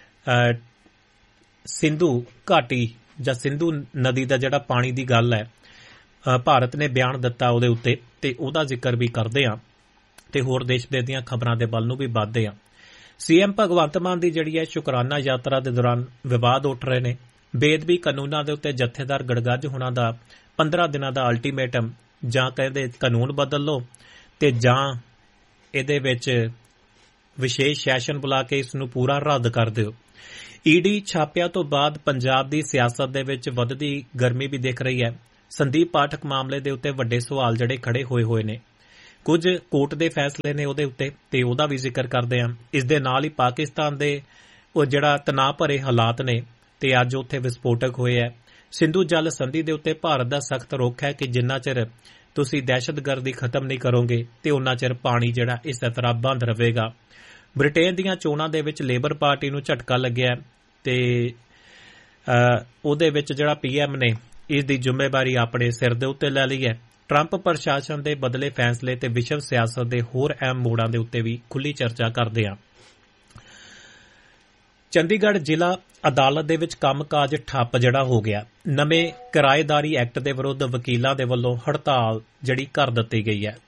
ਸਿੰਧੂ ਘਾਟੀ ਜਾਂ ਸਿੰਧੂ ਨਦੀ ਦਾ ਜਿਹੜਾ ਪਾਣੀ ਦੀ ਗੱਲ ਹੈ ਭਾਰਤ ਨੇ ਬਿਆਨ ਦਿੱਤਾ ਉਹਦੇ ਉੱਤੇ ਤੇ ਉਹਦਾ ਜ਼ਿਕਰ ਵੀ ਕਰਦੇ ਹਾਂ ਤੇ ਹੋਰ ਦੇਸ਼ ਵਿਦੇਸ਼ ਦੀਆਂ ਖਬਰਾਂ ਦੇ ਵੱਲ ਨੂੰ ਵੀ ਵੱਧਦੇ ਹਾਂ। ਸੀਐਮ ਭਗਵੰਤ ਮਾਨ ਦੀ ਜਿਹੜੀ ਹੈ ਸ਼ੁਕਰਾਨਾ ਯਾਤਰਾ ਦੇ ਦੌਰਾਨ ਵਿਵਾਦ ਉੱਠ ਰਹੇ ਨੇ। ਬੇਅਦਬੀ ਕਾਨੂੰਨਾਂ ਦੇ ਉੱਤੇ ਜਥੇਦਾਰ ਗੜਗੱਜ ਹੋਣਾ ਦਾ ਪੰਦਰਾਂ ਦਿਨਾਂ ਦਾ ਅਲਟੀਮੇਟਮ, ਜਾਂ ਕਹਿੰਦੇ ਕਾਨੂੰਨ ਬਦਲ ਲਓ ਤੇ ਜਾਂ ਇਹਦੇ ਵਿੱਚ ਵਿਸ਼ੇਸ਼ ਸੈਸ਼ਨ ਬੁਲਾ ਕੇ ਇਸ ਨੂੰ ਪੂਰਾ ਰੱਦ ਕਰ ਦਿਓ। ਈਡੀ ਛਾਪਿਆਂ ਤੋਂ ਬਾਅਦ ਪੰਜਾਬ ਦੀ ਸਿਆਸਤ ਦੇ ਵਿੱਚ ਵੱਧਦੀ ਗਰਮੀ ਵੀ ਦਿਖ ਰਹੀ ਹੈ। ਸੰਦੀਪ ਪਾਠਕ ਮਾਮਲੇ ਦੇ ਉੱਤੇ ਵੱਡੇ ਸਵਾਲ ਜਿਹੜੇ ਖੜੇ ਹੋਏ ਹੋਏ ਨੇ। ਕੁਝ ਕੋਰਟ ਦੇ ਫੈਸਲੇ ਨੇ ਉਹਦੇ ਉੱਤੇ ਤੇ ਉਹਦਾ ਵੀ ਜ਼ਿਕਰ ਕਰਦੇ ਹਾਂ। ਇਸ ਦੇ ਨਾਲ ਹੀ ਪਾਕਿਸਤਾਨ ਦੇ ਉਹ ਜਿਹੜਾ ਤਣਾਅ ਭਰੇ ਹਾਲਾਤ ਨੇ ਤੇ ਅੱਜ ਉੱਥੇ ਵਿਸਫੋਟਕ ਹੋਏ ਹੈ। ਸਿੰਧੂ ਜਲ ਸੰਧੀ ਦੇ ਉੱਤੇ ਭਾਰਤ ਦਾ ਸਖਤ ਰੁਖ ਹੈ ਕਿ ਜਿੰਨਾ ਚਿਰ ਤੁਸੀਂ ਦਹਿਸ਼ਤਗਰਦੀ ਖਤਮ ਨਹੀਂ ਕਰੋਗੇ ਤੇ ਉਹਨਾਂ ਚਿਰ ਪਾਣੀ ਜਿਹੜਾ ਇਸੇ ਤਰ੍ਹਾਂ ਬੰਦ ਰਹੇਗਾ। ਬ੍ਰਿਟੇਨ ਦੀਆਂ ਚੋਣਾਂ ਦੇ ਵਿੱਚ ਲੇਬਰ ਪਾਰਟੀ ਨੂੰ ਝਟਕਾ ਲੱਗਿਆ ਤੇ ਉਹਦੇ ਵਿੱਚ ਜਿਹੜਾ ਪੀ ਐਮ ਨੇ ਇਸ ਦੀ ਜ਼ਿੰਮੇਵਾਰੀ ਆਪਣੇ ਸਿਰ ਦੇ ਉੱਤੇ ਲੈ ਲਈ ਹੈ। ਟਰੰਪ ਪ੍ਰਸ਼ਾਸਨ ਦੇ ਬਦਲੇ ਫੈਸਲੇ ਤੇ ਵਿਸ਼ਵ ਸਿਆਸਤ ਦੇ ਹੋਰ ਅਹਿਮ ਮੋੜਾਂ ਦੇ ਉੱਤੇ ਵੀ ਖੁੱਲੀ ਚਰਚਾ ਕਰਦੇ ਹਾਂ। ਚੰਡੀਗੜ੍ਹ ਜ਼ਿਲ੍ਹਾ ਅਦਾਲਤ ਦੇ ਵਿੱਚ ਕੰਮਕਾਜ ਠੱਪ ਜਿਹੜਾ ਹੋ ਗਿਆ। ਨਵੇਂ ਕਿਰਾਏਦਾਰੀ ਐਕਟ ਦੇ ਵਿਰੁੱਧ ਵਕੀਲਾਂ ਦੇ ਵੱਲੋਂ ਹੜਤਾਲ ਜਿਹੜੀ ਕਰ ਦਿੱਤੀ ਗਈ ਹੈ।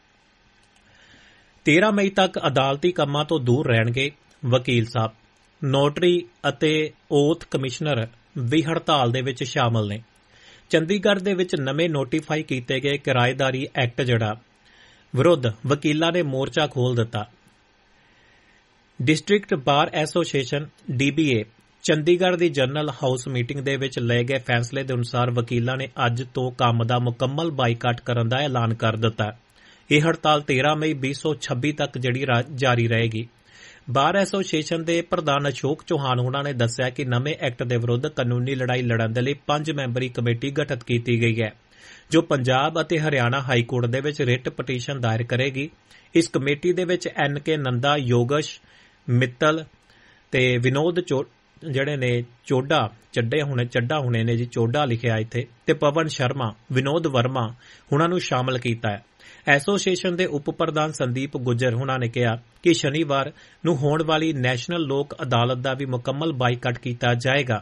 ਤੇਰਾਂ ਮਈ ਤੱਕ ਅਦਾਲਤੀ ਕੰਮਾਂ ਤੋਂ ਦੂਰ ਰਹਿਣਗੇ ਵਕੀਲ ਸਾਹਿਬ। ਨੋਟਰੀ ਅਤੇ ਓਥ ਕਮਿਸ਼ਨਰ ਵੀ ਹੜਤਾਲ ਦੇ ਵਿੱਚ ਸ਼ਾਮਲ ਨੇ। ਚੰਡੀਗੜ੍ਹ ਦੇ ਵਿੱਚ ਨਵੇਂ ਨੋਟੀਫਾਈ ਕੀਤੇ ਗਏ ਕਿਰਾਏਦਾਰੀ ਐਕਟ ਜਿਹੜਾ ਵਿਰੁੱਧ ਵਕੀਲਾਂ ਨੇ ਮੋਰਚਾ ਖੋਲ੍ਹ ਦਿੱਤਾ। District bar association D B A Chandigarh the general house meeting ਦੇ ਵਿੱਚ ਲਏ ਗਏ ਫੈਸਲੇ ਦੇ ਅਨੁਸਾਰ ਵਕੀਲਾਂ ਨੇ ਅੱਜ ਤੋਂ ਕੰਮ ਦਾ ਮੁਕੰਮਲ ਬਾਈਕਾਟ ਕਰਨ ਦਾ ਐਲਾਨ ਕਰ ਦਿੱਤਾ। ਇਹ ਹੜਤਾਲ ਤੇਰਾਂ ਮਈ ਵੀਹ ਸੌ ਛੱਬੀ ਤੱਕ ਜਿਹੜੀ ਜਾਰੀ ਰਹੇਗੀ। ਬਾਰ ਐਸੋਸੀਏਸ਼ਨ ਦੇ ਪ੍ਰਧਾਨ ਅਸ਼ੋਕ ਚੌਹਾਨ ਉਹਨਾਂ ਨੇ ਦੱਸਿਆ ਕਿ ਨਵੇਂ ਐਕਟ ਦੇ ਵਿਰੁੱਧ ਕਾਨੂੰਨੀ ਲੜਾਈ ਲੜਨ ਦੇ ਲਈ ਪੰਜ ਮੈਂਬਰੀ ਕਮੇਟੀ ਗਠਿਤ ਕੀਤੀ ਗਈ ਹੈ ਜੋ ਪੰਜਾਬ ਅਤੇ ਹਰਿਆਣਾ ਹਾਈ ਕੋਰਟ ਦੇ ਵਿੱਚ ਰਿਟ ਪਟੀਸ਼ਨ ਦਾਇਰ ਕਰੇਗੀ। ਇਸ ਕਮੇਟੀ ਦੇ ਵਿੱਚ ਐਨ ਕੇ ਨੰਦਾ, ਯੋਗਸ਼ ਮਿੱਤਲ ਤੇ ਵਿਨੋਦ ਜਿਹੜੇ ਨੇ ਚੋਡਾ ਚੱਡੇ ਹੁਣੇ ਚੱਡਾ ਹੁਣੇ ਨੇ ਜੀ ਚੋਡਾ ਲਿਖਿਆ ਇੱਥੇ ਤੇ ਪਵਨ ਸ਼ਰਮਾ, ਵਿਨੋਦ ਵਰਮਾ ਹੁਣਾਂ ਨੂੰ ਸ਼ਾਮਲ ਕੀਤਾ ਹੈ। ਐਸੋਸੀਏਸ਼ਨ ਦੇ ਉਪ ਪ੍ਰਧਾਨ ਸੰਦੀਪ ਗੁੱਜਰ ਹੁਣਾਂ ਨੇ ਕਿਹਾ ਕਿ ਸ਼ਨੀਵਾਰ ਨੂੰ ਹੋਣ ਵਾਲੀ ਨੈਸ਼ਨਲ ਲੋਕ ਅਦਾਲਤ ਦਾ ਵੀ ਮੁਕੰਮਲ ਬਾਈਕਾਟ ਕੀਤਾ ਜਾਏਗਾ।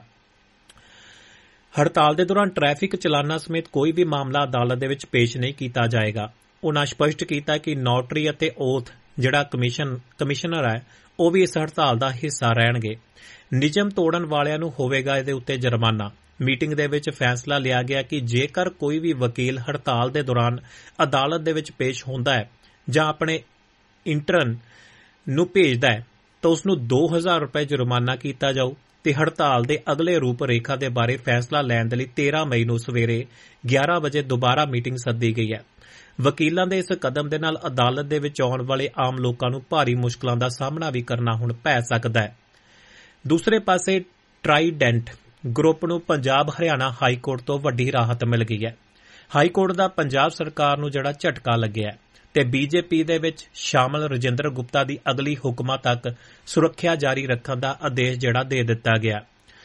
ਹੜਤਾਲ ਦੇ ਦੌਰਾਨ ਟ੍ਰੈਫਿਕ ਚਲਾਨਾਂ ਸਮੇਤ ਕੋਈ ਵੀ ਮਾਮਲਾ ਅਦਾਲਤ ਦੇ ਵਿੱਚ ਪੇਸ਼ ਨਹੀਂ ਕੀਤਾ ਜਾਏਗਾ। ਉਨ੍ਹਾਂ ਸਪਸ਼ਟ ਕੀਤਾ ਕਿ ਨੋਟਰੀ ਅਤੇ ਓਥ ਜਿਹੜਾ ਕਮਿਸ਼ਨ ਕਮਿਸ਼ਨਰ ਹੈ ਉਹ ਵੀ ਇਸ ਹੜਤਾਲ ਦਾ ਹਿੱਸਾ ਰਹਿਣਗੇ। ਨਿਯਮ ਤੋੜਨ ਵਾਲਿਆਂ ਨੂੰ ਹੋਵੇਗਾ ਇਹਦੇ ਉੱਤੇ ਜੁਰਮਾਨਾ। ਮੀਟਿੰਗ ਦੇ ਵਿੱਚ ਫੈਸਲਾ ਲਿਆ ਗਿਆ ਕਿ ਜੇਕਰ ਕੋਈ ਵੀ ਵਕੀਲ ਹੜਤਾਲ ਦੇ ਦੌਰਾਨ ਅਦਾਲਤ ਦੇ ਵਿੱਚ ਪੇਸ਼ ਹੁੰਦਾ ਹੈ ਜਾਂ ਆਪਣੇ ਇੰਟਰਨ ਨੂੰ ਭੇਜਦਾ ਹੈ ਤਾਂ ਉਸ ਨੂੰ ਦੋ ਹਜ਼ਾਰ ਰੁਪਏ ਜੁਰਮਾਨਾ ਕੀਤਾ ਜਾਊ ਤੇ ਹੜਤਾਲ ਦੇ ਅਗਲੇ ਰੂਪ ਰੇਖਾ ਦੇ ਬਾਰੇ ਫੈਸਲਾ ਲੈਣ ਦੇ ਲਈ ਤੇਰਾਂ ਮਈ ਨੂੰ ਸਵੇਰੇ ਗਿਆਰਾਂ ਵਜੇ ਦੁਬਾਰਾ ਮੀਟਿੰਗ ਸੱਦੀ ਗਈ ਹੈ। ਵਕੀਲਾਂ ਦੇ ਇਸ ਕਦਮ ਦੇ ਨਾਲ ਅਦਾਲਤ ਦੇ ਵਿੱਚ ਆਉਣ ਵਾਲੇ ਆਮ ਲੋਕਾਂ ਨੂੰ ਭਾਰੀ ਮੁਸ਼ਕਲਾਂ ਦਾ ਸਾਹਮਣਾ ਵੀ ਕਰਨਾ ਹੁਣ ਪੈ ਸਕਦਾ ਹੈ। ਦੂਸਰੇ ਪਾਸੇ ਟਰਾਈਡੈਂਟ ਗਰੁੱਪ ਨੂੰ ਪੰਜਾਬ ਹਰਿਆਣਾ ਹਾਈ ਕੋਰਟ ਤੋਂ ਵੱਡੀ ਰਾਹਤ ਮਿਲ ਗਈ ਹੈ। ਹਾਈ ਕੋਰਟ ਦਾ ਪੰਜਾਬ ਸਰਕਾਰ ਨੂੰ ਜਿਹੜਾ ਝਟਕਾ ਲੱਗਿਆ ਤੇ ਬੀਜੇਪੀ ਦੇ ਵਿੱਚ ਸ਼ਾਮਲ ਰਜਿੰਦਰ ਗੁਪਤਾ ਦੀ ਅਗਲੀ ਹੁਕਮਾਂ ਤੱਕ ਸੁਰੱਖਿਆ ਜਾਰੀ ਰੱਖਣ ਦਾ ਆਦੇਸ਼ ਜਿਹੜਾ ਦੇ ਦਿੱਤਾ ਗਿਆ।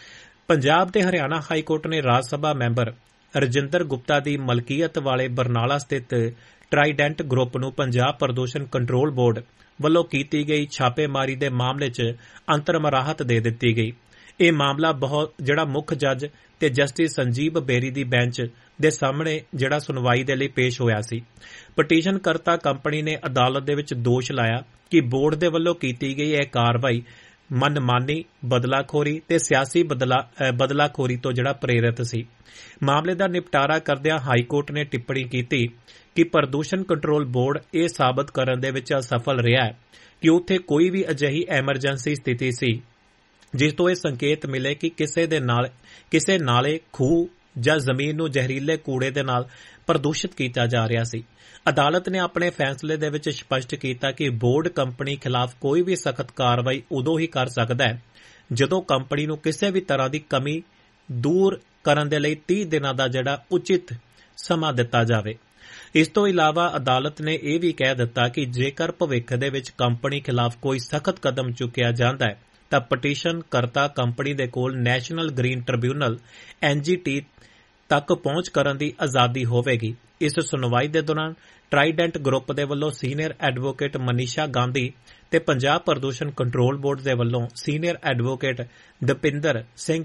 ਪੰਜਾਬ ਤੇ ਹਰਿਆਣਾ ਹਾਈ ਕੋਰਟ ਨੇ ਰਾਜ ਸਭਾ ਮੈਂਬਰ ਰਜਿੰਦਰ ਗੁਪਤਾ ਦੀ ਮਲਕੀਅਤ ਵਾਲੇ ਬਰਨਾਲਾ ਸਥਿਤ ਟਰਾਈਡੈਂਟ ਗਰੁੱਪ ਨੂੰ ਪੰਜਾਬ ਪ੍ਰਦੂਸ਼ਣ ਕੰਟਰੋਲ ਬੋਰਡ ਵੱਲੋਂ ਕੀਤੀ ਗਈ ਛਾਪੇਮਾਰੀ ਦੇ ਮਾਮਲੇ 'ਚ ਅੰਤਰਮ ਰਾਹਤ ਦੇ ਦਿੱਤੀ ਗਈ। ਇਹ ਮਾਮਲਾ ਬਹੁਤ ਜਿਹੜਾ ਮੁੱਖ ਜੱਜ ਤੇ ਜਸਟਿਸ ਸੰਜੀਵ ਬੇਰੀ ਦੀ ਬੈਂਚ ਦੇ ਸਾਹਮਣੇ ਜਿਹੜਾ ਸੁਣਵਾਈ ਦੇ ਲਈ ਪੇਸ਼ ਹੋਇਆ ਸੀ। ਪਟੀਸ਼ਨਕਰਤਾ ਕੰਪਨੀ ਨੇ ਅਦਾਲਤ ਦੇ ਵਿੱਚ ਦੋਸ਼ ਲਾਇਆ ਕਿ ਬੋਰਡ ਦੇ ਵੱਲੋਂ ਕੀਤੀ ਗਈ ਇਹ ਕਾਰਵਾਈ ਮਨਮਾਨੀ, ਬਦਲਾਖੋਰੀ ਤੇ ਸਿਆਸੀ ਬਦਲਾਖੋਰੀ ਤੋਂ ਜਿਹੜਾ ਪ੍ਰੇਰਿਤ ਸੀ। ਮਾਮਲੇ ਦਾ ਨਿਪਟਾਰਾ ਕਰਦਿਆਂ ਹਾਈ ਕੋਰਟ ਨੇ ਟਿੱਪਣੀ ਕੀਤੀ ਕਿ ਪ੍ਰਦੂਸ਼ਣ ਕੰਟਰੋਲ ਬੋਰਡ ਇਹ ਸਾਬਤ ਕਰਨ ਦੇ ਵਿੱਚ ਅਸਫਲ ਰਿਹਾ ਹੈ ਕਿ ਉੱਥੇ ਕੋਈ ਵੀ ਅਜਿਹੀ ਐਮਰਜੈਂਸੀ ਸਥਿਤੀ ਸੀ ਜਿਸ ਤੋਂ ਇਹ ਸੰਕੇਤ ਮਿਲੇ ਕਿ ਕਿਸੇ ਦੇ ਨਾਲ ਕਿਸੇ ਨਾਲੇ, ਖੂਹ ਜਾਂ ਜ਼ਮੀਨ ਨੂੰ ਜ਼ਹਿਰੀਲੇ ਕੂੜੇ ਦੇ ਨਾਲ ਪ੍ਰਦੂਸ਼ਿਤ ਕੀਤਾ ਜਾ ਰਿਹਾ ਸੀ। ਅਦਾਲਤ ਨੇ ਆਪਣੇ ਫੈਸਲੇ ਦੇ ਵਿੱਚ ਸਪਸ਼ਟ ਕੀਤਾ ਕਿ ਬੋਰਡ ਕੰਪਨੀ ਖਿਲਾਫ ਕੋਈ ਵੀ ਸਖਤ ਕਾਰਵਾਈ ਉਦੋਂ ਹੀ ਕਰ ਸਕਦਾ ਹੈ ਜਦੋਂ ਕੰਪਨੀ ਨੂੰ ਕਿਸੇ ਵੀ ਤਰ੍ਹਾਂ ਦੀ ਕਮੀ ਦੂਰ ਕਰਨ ਦੇ ਲਈ ਤੀਹ ਦਿਨਾਂ ਦਾ ਜਿਹੜਾ ਉਚਿਤ ਸਮਾਂ ਦਿੱਤਾ ਜਾਵੇ। ਇਸ ਤੋਂ ਇਲਾਵਾ ਅਦਾਲਤ ਨੇ ਇਹ ਵੀ ਕਹਿ ਦਿੱਤਾ ਕਿ ਜੇਕਰ ਭਵਿੱਖ ਦੇ ਵਿੱਚ ਕੰਪਨੀ ਖਿਲਾਫ ਕੋਈ ਸਖਤ ਕਦਮ ਚੁੱਕਿਆ ਜਾਂਦਾ ਹੈ ਤਾਂ ਪਟੀਸ਼ਨ ਕਰਤਾ ਕੰਪਨੀ ਦੇ ਕੋਲ ਨੈਸ਼ਨਲ ਗ੍ਰੀਨ ਟ੍ਰਿਬਿਊਨਲ ਐਨ ਜੀ ਟੀ ਤੱਕ ਪਹੁੰਚ ਕਰਨ ਦੀ ਆਜ਼ਾਦੀ ਹੋਵੇਗੀ। ਇਸ ਸੁਣਵਾਈ ਦੇ ਦੌਰਾਨ ਟਰਾਈਡੈਂਟ ਗਰੁੱਪ ਦੇ ਵੱਲੋਂ ਸੀਨੀਅਰ ਐਡਵੋਕੇਟ ਮਨੀਸ਼ਾ ਗਾਂਧੀ ਤੇ ਪੰਜਾਬ ਪ੍ਰਦੂਸ਼ਣ ਕੰਟਰੋਲ ਬੋਰਡ ਦੇ ਵੱਲੋਂ ਸੀਨੀਅਰ ਐਡਵੋਕੇਟ ਦਪਿੰਦਰ ਸਿੰਘ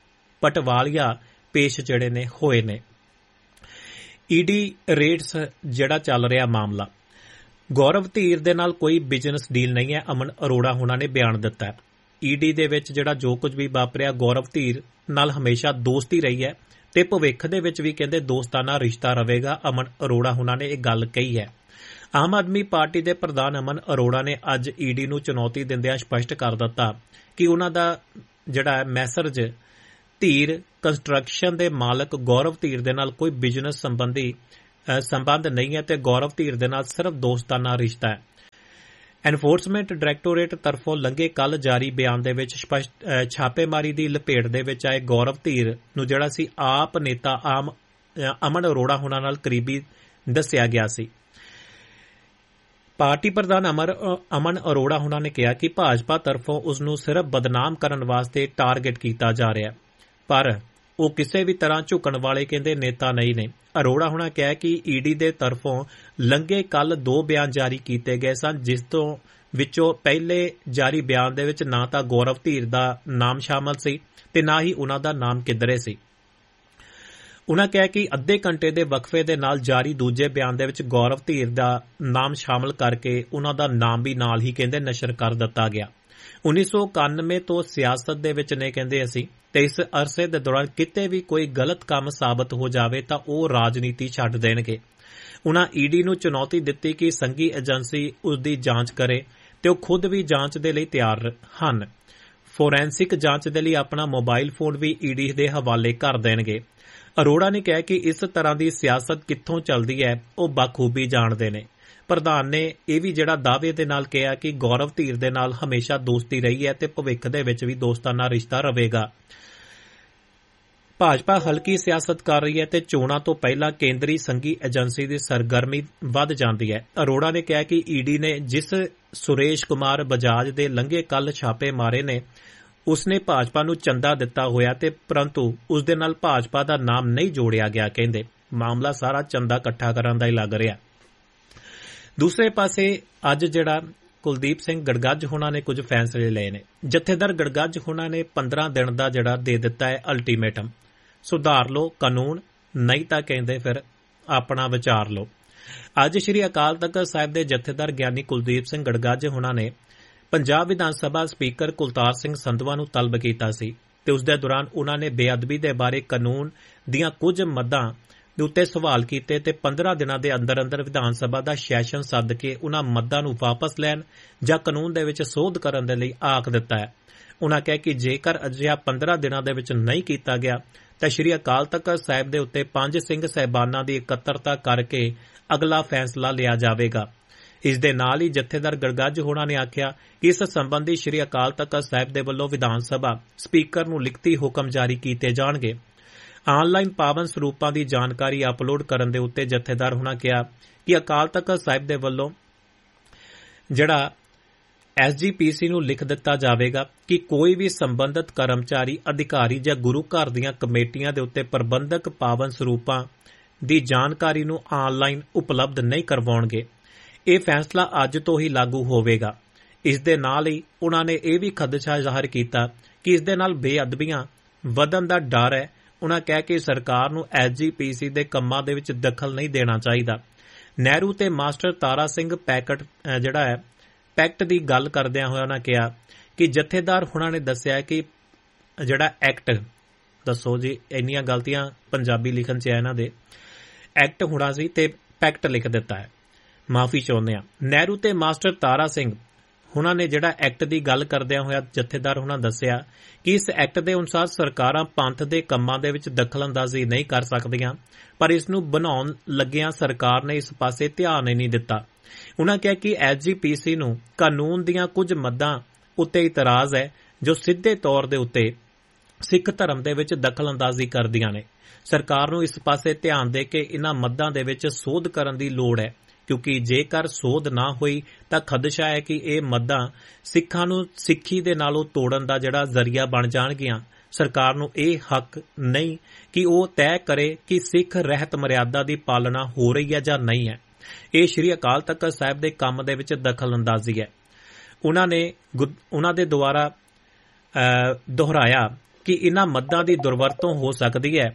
ਪਟਵਾਲੀਆ ਪੇਸ਼ ਜਿਹੜੇ ਨੇ ਹੋਏ ਨੇ। ਈਡੀ ਰੇਟਸ ਜਿਹੜਾ ਚੱਲ ਰਿਹਾ ਮਾਮਲਾ, ਗੌਰਵ ਧੀਰ ਦੇ ਨਾਲ ਕੋਈ ਬਿਜ਼ਨਸ ਡੀਲ ਨਹੀਂ ਹੈ, ਅਮਨ ਅਰੋੜਾ ਹੁਣਾਂ ਨੇ ਬਿਆਨ ਦਿੱਤਾ ਹੈ। ਈਡੀ ਦੇ ਵਿੱਚ ਜਿਹੜਾ ਜੋ ਕੁਝ ਵੀ ਵਾਪਰਿਆ ਗੌਰਵ ਧੀਰ ਨਾਲ ਹਮੇਸ਼ਾ ਦੋਸਤੀ ਰਹੀ ਹੈ ਤੇ ਭਵਿੱਖ ਦੇ ਵਿੱਚ ਵੀ ਕਹਿੰਦੇ ਦੋਸਤਾਨਾ ਰਿਸ਼ਤਾ ਰਹੇਗਾ। ਅਮਨ ਅਰੋੜਾ ਹੁਣਾਂ ਨੇ ਇਹ ਗੱਲ ਕਹੀ ਹੈ। ਆਮ ਆਦਮੀ ਪਾਰਟੀ ਦੇ ਪ੍ਰਧਾਨ ਅਮਨ ਅਰੋੜਾ ਨੇ ਅੱਜ ਈਡੀ ਨੂੰ ਚੁਣੌਤੀ ਦਿੰਦਿਆਂ ਸਪਸ਼ਟ ਕਰ ਦਿੱਤਾ ਕਿ ਉਹਨਾਂ ਦਾ ਜਿਹੜਾ ਮੈਸਰਜ ਧੀਰ ਕੰਸਟਰਕਸ਼ਨ ਦੇ ਮਾਲਕ ਗੌਰਵ ਧੀਰ ਦੇ ਨਾਲ ਕੋਈ ਬਿਜ਼ਨਸ ਸੰਬੰਧੀ ਸੰਬੰਧ ਨਹੀਂ ਹੈ ਤੇ ਗੌਰਵ ਧੀਰ ਦੇ ਨਾਲ ਸਿਰਫ ਦੋਸਤਾਨਾ ਰਿਸ਼ਤਾ ਹੈ। ਐਨਫੋਰਸਮੈਂਟ ਡਾਇਰੈਕਟੋਰੇਟ ਤਰਫੋਂ ਲੰਘੇ ਕੱਲ ਜਾਰੀ ਬਿਆਨ ਦੇ ਵਿੱਚ ਸਪਸ਼ਟ ਛਾਪੇਮਾਰੀ ਦੀ ਲਪੇਟ ਦੇ ਵਿੱਚ ਆਏ ਗੌਰਵ ਧੀਰ ਨੂੰ ਜਿਹੜਾ ਸੀ ਆਪ ਨੇਤਾ ਆਮ ਅਮਨ ਅਰੋੜਾ ਹੁਣਾਂ ਨਾਲ ਕਰੀਬੀ ਦੱਸਿਆ ਗਿਆ ਸੀ। ਪਾਰਟੀ ਪ੍ਰਧਾਨ ਅਮਰ ਅਮਨ ਅਰੋੜਾ ਹੁਣਾਂ ਨੇ ਕਿਹਾ ਕਿ ਭਾਜਪਾ ਤਰਫੋਂ ਉਸ ਨੂੰ ਸਿਰਫ ਬਦਨਾਮ ਕਰਨ ਵਾਸਤੇ ਟਾਰਗੇਟ ਕੀਤਾ ਜਾ ਰਿਹਾ, ਪਰ ਉਹ ਕਿਸੇ ਵੀ ਤਰ੍ਹਾਂ ਝੁਕਣ ਵਾਲੇ ਕਹਿੰਦੇ ਨੇਤਾ ਨਹੀਂ ਨੇ। ਅਰੋੜਾ ਹੁਣਾਂ ਕਿਹਾ ਕਿ ਈਡੀ ਦੇ ਤਰਫੋਂ ਲੰਘੇ ਕੱਲ ਦੋ ਬਿਆਨ ਜਾਰੀ ਕੀਤੇ ਗਏ ਸਨ, ਜਿਸ ਤੋਂ ਵਿੱਚੋਂ ਪਹਿਲੇ ਜਾਰੀ ਬਿਆਨ ਦੇ ਵਿੱਚ ਨਾ ਤਾਂ ਗੌਰਵ ਧੀਰ ਦਾ ਨਾਮ ਸ਼ਾਮਲ ਸੀ ਤੇ ਨਾ ਹੀ ਉਹਨਾਂ ਦਾ ਨਾਮ ਕਿੱਧਰੇ ਸੀ। ਉਨ੍ਹਾਂ ਕਿਹਾ ਕਿ ਅੱਧੇ ਘੰਟੇ ਦੇ ਵਕਫੇ ਦੇ ਨਾਲ ਜਾਰੀ ਦੂਜੇ ਬਿਆਨ ਦੇ ਵਿੱਚ ਗੌਰਵ ਧੀਰ ਦਾ ਨਾਮ ਸ਼ਾਮਲ ਕਰਕੇ ਉਹਨਾਂ ਦਾ ਨਾਮ ਵੀ ਨਾਲ ਹੀ ਕਹਿੰਦੇ ਨਸ਼ਰ ਕਰ ਦਿੱਤਾ ਗਿਆ। ਉੱਨੀ ਸੌ ਇਕਾਨਵੇਂ ਤੋਂ ਸਿਆਸਤ ਦੇ ਵਿੱਚ ਨੇ ਕਹਿੰਦੇ ਅਸੀਂ ਤੇ ਇਸ ਅਰਸੇ ਦੇ ਦੌਰਾਨ ਕਿਤੇ ਵੀ ਕੋਈ ਗਲਤ ਕੰਮ ਸਾਬਤ ਹੋ ਜਾਵੇ ਤਾਂ ਉਹ ਰਾਜਨੀਤੀ ਛੱਡ ਦੇਣਗੇ। ਉਨ੍ਹਾਂ ਈਡੀ ਨੂੰ ਚੁਣੌਤੀ ਦਿੱਤੀ ਕਿ ਸੰਘੀ ਏਜੰਸੀ ਉਸ ਦੀ ਜਾਂਚ ਕਰੇ ਤੇ ਉਹ ਖੁਦ ਵੀ ਜਾਂਚ ਦੇ ਲਈ ਤਿਆਰ ਹਨ। ਫੋਰੈਂਸਿਕ ਜਾਂਚ ਦੇ ਲਈ ਆਪਣਾ ਮੋਬਾਈਲ ਫੋਨ ਵੀ ਈਡੀ ਦੇ ਹਵਾਲੇ ਕਰ ਦੇਣਗੇ। ਅਰੋੜਾ ਨੇ ਕਿਹਾ ਕਿ ਇਸ ਤਰ੍ਹਾਂ ਦੀ ਸਿਆਸਤ ਕਿੱਥੋਂ ਚੱਲਦੀ ਹੈ ਉਹ ਬਖੂਬੀ ਜਾਣਦੇ ਨੇ। ਪ੍ਰਧਾਨ ਨੇ ਇਹ ਵੀ ਜਿਹੜਾ ਦਾਅਵੇ ਦੇ ਨਾਲ ਕਿਹਾ ਕਿ ਗੌਰਵ ਧੀਰ ਦੇ ਨਾਲ ਹਮੇਸ਼ਾ ਦੋਸਤੀ ਰਹੀ ਹੈ ਤੇ ਭਵਿੱਖ ਦੇ ਵਿੱਚ ਵੀ ਦੋਸਤਾਨਾ ਰਿਸ਼ਤਾ ਰਹੇਗਾ। ਭਾਜਪਾ ਹਲਕੀ ਸਿਆਸਤ ਕਰ ਰਹੀ ਹੈ ਤੇ ਚੋਣਾਂ ਤੋਂ ਪਹਿਲਾਂ ਕੇਂਦਰੀ ਸੰਘੀ ਏਜੰਸੀ ਦੀ ਸਰਗਰਮੀ ਵੱਧ ਜਾਂਦੀ ਹੈ। ਅਰੋੜਾ ਨੇ ਕਿਹਾ ਕਿ ਈਡੀ ਨੇ ਜਿਸ ਸੁਰੇਸ਼ ਕੁਮਾਰ ਬਜਾਜ ਦੇ ਲੰਘੇ ਕੱਲ ਛਾਪੇ ਮਾਰੇ ਨੇ ਉਸਨੇ ਭਾਜਪਾ ਨੂੰ ਚੰਦਾ ਦਿੱਤਾ ਹੋਇਆ ਤੇ ਪਰੰਤੂ ਉਸ ਦੇ ਨਾਲ ਭਾਜਪਾ ਦਾ ਨਾਮ ਨਹੀਂ ਜੋੜਿਆ ਗਿਆ। ਕਹਿੰਦੇ ਮਾਮਲਾ ਸਾਰਾ ਚੰਦਾ ਇਕੱਠਾ ਕਰਨ ਦਾ ਹੀ ਲੱਗ ਰਿਹਾ। ਦੂਸਰੇ ਪਾਸੇ ਅੱਜ ਜਿਹੜਾ ਕੁਲਦੀਪ ਸਿੰਘ ਗੜਗੱਜ ਹੋਣਾ ਨੇ ਕੁਝ ਫੈਸਲੇ ਲਏ ਨੇ। ਜਥੇਦਾਰ ਗੜਗੱਜ ਹੋਣਾ ਨੇ ਪੰਦਰਾਂ ਦਿਨ ਦਾ ਜਿਹੜਾ ਦੇ ਦਿੱਤਾ ਹੈ ਅਲਟੀਮੇਟਮ, ਸੁਧਾਰ ਲਓ ਕਾਨੂੰਨ, ਨਹੀਂ ਤਾਂ ਕਹਿੰਦੇ ਫਿਰ ਆਪਣਾ ਵਿਚਾਰ ਲਓ। ਅੱਜ ਸ਼੍ਰੀ ਅਕਾਲ ਤਖਤ ਸਾਹਿਬ ਦੇ ਜਥੇਦਾਰ ਗਿਆਨੀ ਕੁਲਦੀਪ ਸਿੰਘ ਗੜਗੱਜ ਹੋਣਾ ਨੇ ਪੰਜਾਬ ਵਿਧਾਨ ਸਭਾ ਸਪੀਕਰ ਕੁਲਤਾਰ ਸਿੰਘ ਸੰਧਵਾ ਨੂੰ ਤਲਬ ਕੀਤਾ ਸੀ ਤੇ ਉਸ ਦੇ ਦੌਰਾਨ ਉਨ੍ਹਾਂ ਨੇ ਬੇਅਦਬੀ ਦੇ ਬਾਰੇ ਕਾਨੂੰਨ ਦੀਆਂ ਕੁਝ ਮੱਦਾਂ ਦੇ ਉੱਤੇ ਸਵਾਲ ਕੀਤੇ ਤੇ ਪੰਦਰਾਂ ਦਿਨਾਂ ਦੇ ਅੰਦਰ ਅੰਦਰ ਵਿਧਾਨ ਸਭਾ ਦਾ ਸੈਸ਼ਨ ਸੱਦ ਕੇ ਉਨ੍ਹਾਂ ਮੱਦਾਂ ਨੂੰ ਵਾਪਸ ਲੈਣ ਜਾਂ ਕਾਨੂੰਨ ਦੇ ਵਿੱਚ ਸੋਧ ਕਰਨ ਦੇ ਲਈ ਆਖ ਦਿੱਤਾ ਹੈ। ਉਨ੍ਹਾਂ ਕਿਹਾ ਕਿ ਜੇਕਰ ਅਜਿਹਾ ਪੰਦਰਾਂ ਦਿਨਾਂ ਦੇ ਵਿੱਚ ਨਹੀਂ ਕੀਤਾ ਗਿਆ ਤਾਂ ਸ਼੍ਰੀ ਅਕਾਲ ਤਖਤ ਸਾਹਿਬ ਦੇ ਉੱਤੇ ਪੰਜ ਸਿੰਘ ਸਾਹਿਬਾਨਾਂ ਦੀ ਇਕੱਤਰਤਾ ਕਰਕੇ ਅਗਲਾ ਫੈਸਲਾ ਲਿਆ ਜਾਵੇਗਾ। ਇਸ ਦੇ ਨਾਲ ਹੀ ਜਥੇਦਾਰ ਗੜਗੱਜ ਹੋਣਾ ਨੇ ਆਖਿਆ ਕਿ ਇਸ ਸੰਬੰਧੀ ਸ਼੍ਰੀ ਅਕਾਲ ਤਖਤ ਸਾਹਿਬ ਦੇ ਵੱਲੋਂ ਵਿਧਾਨ ਸਭਾ ਸਪੀਕਰ ਨੂੰ ਲਿਖਤੀ ਹੁਕਮ ਜਾਰੀ ਕੀਤੇ ਜਾਣਗੇ। ਆਨਲਾਈਨ ਪਾਵਨ ਸਰੂਪਾਂ ਦੀ ਜਾਣਕਾਰੀ ਅਪਲੋਡ ਕਰਨ ਦੇ ਉੱਤੇ ਜਥੇਦਾਰ ਹੋਣਾ ਕਿਹਾ ਕਿ ਅਕਾਲ ਤਖਤ ਸਾਹਿਬ ਦੇ ਵੱਲੋਂ ਜਿਹੜਾ ਐਸ ਜੀ ਪੀ ਸੀ ਨੂੰ ਲਿਖ ਦਿੱਤਾ ਜਾਵੇਗਾ ਕਿ ਕੋਈ ਵੀ ਸੰਬੰਧਿਤ ਕਰਮਚਾਰੀ, ਅਧਿਕਾਰੀ ਜਾਂ ਗੁਰੂ ਘਰ ਦੀਆਂ ਕਮੇਟੀਆਂ ਦੇ ਉੱਤੇ ਪ੍ਰਬੰਧਕ ਪਾਵਨ ਸਰੂਪਾਂ ਦੀ ਜਾਣਕਾਰੀ ਨੂੰ ਆਨਲਾਈਨ ਉਪਲਬਧ ਨਹੀਂ ਕਰਵਾਉਣਗੇ। ਇਹ ਫੈਸਲਾ ਅੱਜ ਤੋਂ ਹੀ ਲਾਗੂ ਹੋਵੇਗਾ। ਇਸ ਦੇ ਨਾਲ ਹੀ ਉਨ੍ਹਾਂ ਨੇ ਇਹ ਵੀ ਖਦਸ਼ਾ ਜ਼ਾਹਰ ਕੀਤਾ ਕਿ ਇਸ ਦੇ ਨਾਲ ਬੇਅਦਬੀਆਂ ਵਧਣ ਦਾ ਡਰ ਹੈ। ਉਨ੍ਹਾਂ ਕਿਹਾ ਕਿ ਸਰਕਾਰ ਨੂੰ ਐਸ ਜੀ ਪੀ ਸੀ ਦੇ ਕੰਮਾਂ ਦੇ ਵਿੱਚ ਦਖਲ ਨਹੀਂ ਦੇਣਾ ਚਾਹੀਦਾ। ਨਹਿਰੂ ਤੇ ਮਾਸਟਰ ਤਾਰਾ ਸਿੰਘ ਪੈਕਟ ਜਿਹੜਾ ਹੈ ਪੈਕਟ ਦੀ ਗੱਲ ਕਰਦਿਆਂ ਹੋਇਆ ਉਨ੍ਹਾਂ ਕਿਹਾ ਕਿ ਜਥੇਦਾਰ ਹੁਣਾਂ ਨੇ ਦੱਸਿਆ ਕਿ ਜਿਹੜਾ ਐਕਟ, ਦੱਸੋ ਜੀ ਇੰਨੀਆਂ ਗਲਤੀਆਂ ਪੰਜਾਬੀ ਲਿਖਣ 'ਚ ਹੈ ਇਹਨਾਂ ਦੇ, ਐਕਟ ਹੋਣਾ ਸੀ ਤੇ ਪੈਕਟ ਲਿਖ ਦਿੱਤਾ ਹੈ, ਮਾਫੀ ਚਾਹੁੰਦੇ ਹਾਂ। ਨਹਿਰੂ ਤੇ ਮਾਸਟਰ ਤਾਰਾ ਸਿੰਘ ਹੁਣਾਂ ਨੇ ਜਿਹੜਾ ਐਕਟ ਦੀ ਗੱਲ ਕਰਦਿਆਂ ਹੋਇਆ ਜਥੇਦਾਰ ਹੁਣਾਂ ਦੱਸਿਆ ਕਿ ਇਸ ਐਕਟ ਦੇ ਅਨੁਸਾਰ ਸਰਕਾਰਾਂ ਪੰਥ ਦੇ ਕੰਮਾਂ ਦੇ ਵਿੱਚ ਦਖਲਅੰਦਾਜ਼ੀ ਨਹੀਂ ਕਰ ਸਕਦੀਆਂ, ਪਰ ਇਸ ਨੂੰ ਬਣਾਉਣ ਲੱਗਿਆਂ ਸਰਕਾਰ ਨੇ ਇਸ ਪਾਸੇ ਧਿਆਨ ਹੀ ਨਹੀਂ ਦਿੱਤਾ। ਉਨ੍ਹਾਂ ਕਿਹਾ ਕਿ ਐਸ ਜੀ ਪੀ ਸੀ ਨੂੰ ਕਾਨੂੰਨ ਦੀਆਂ ਕੁਝ ਮੱਦਾਂ ਉੱਤੇ ਇਤਰਾਜ਼ ਹੈ ਜੋ ਸਿੱਧੇ ਤੌਰ ਦੇ ਉੱਤੇ ਸਿੱਖ ਧਰਮ ਦੇ ਵਿੱਚ ਦਖਲਅੰਦਾਜ਼ੀ ਕਰਦੀਆਂ ਨੇ। ਸਰਕਾਰ ਨੂੰ ਇਸ ਪਾਸੇ ਧਿਆਨ ਦੇ ਕੇ ਇਨ੍ਹਾਂ ਮੱਦਾਂ ਦੇ ਵਿੱਚ ਸੋਧ ਕਰਨ ਦੀ ਲੋੜ ਹੈ, ਕਿਉਂਕਿ ਜੇਕਰ ਸੋਧ ਨਾ ਹੋਈ ਤਾਂ ਖਦਸ਼ਾ ਹੈ ਕਿ ਇਹ ਮੱਦਾਂ ਸਿੱਖਾਂ ਨੂੰ ਸਿੱਖੀ ਦੇ ਨਾਲੋਂ ਤੋੜਨ ਦਾ ਜਿਹੜਾ ਜ਼ਰੀਆ ਬਣ ਜਾਣਗੀਆਂ। ਸਰਕਾਰ ਨੂੰ ਇਹ ਹੱਕ ਨਹੀਂ ਕਿ ਉਹ ਤੈਅ ਕਰੇ ਕਿ ਸਿੱਖ ਰਹਿਤ ਮਰਿਆਦਾ ਦੀ ਪਾਲਣਾ ਹੋ ਰਹੀ ਹੈ ਜਾਂ ਨਹੀਂ ਹੈ। ਇਹ ਸ਼੍ਰੀ ਅਕਾਲ ਤਖਤ ਸਾਹਿਬ ਦੇ ਕੰਮ ਦੇ ਵਿੱਚ ਦਖਲਅੰਦਾਜ਼ੀ ਹੈ। ਉਨ੍ਹਾਂ ਨੇ ਉਨ੍ਹਾਂ ਦੇ ਦੁਆਰਾ ਦੁਹਰਾਇਆ ਕਿ ਇਨ੍ਹਾਂ ਮੱਦਾਂ ਦੀ ਦੁਰਵਰਤੋਂ ਹੋ ਸਕਦੀ ਹੈ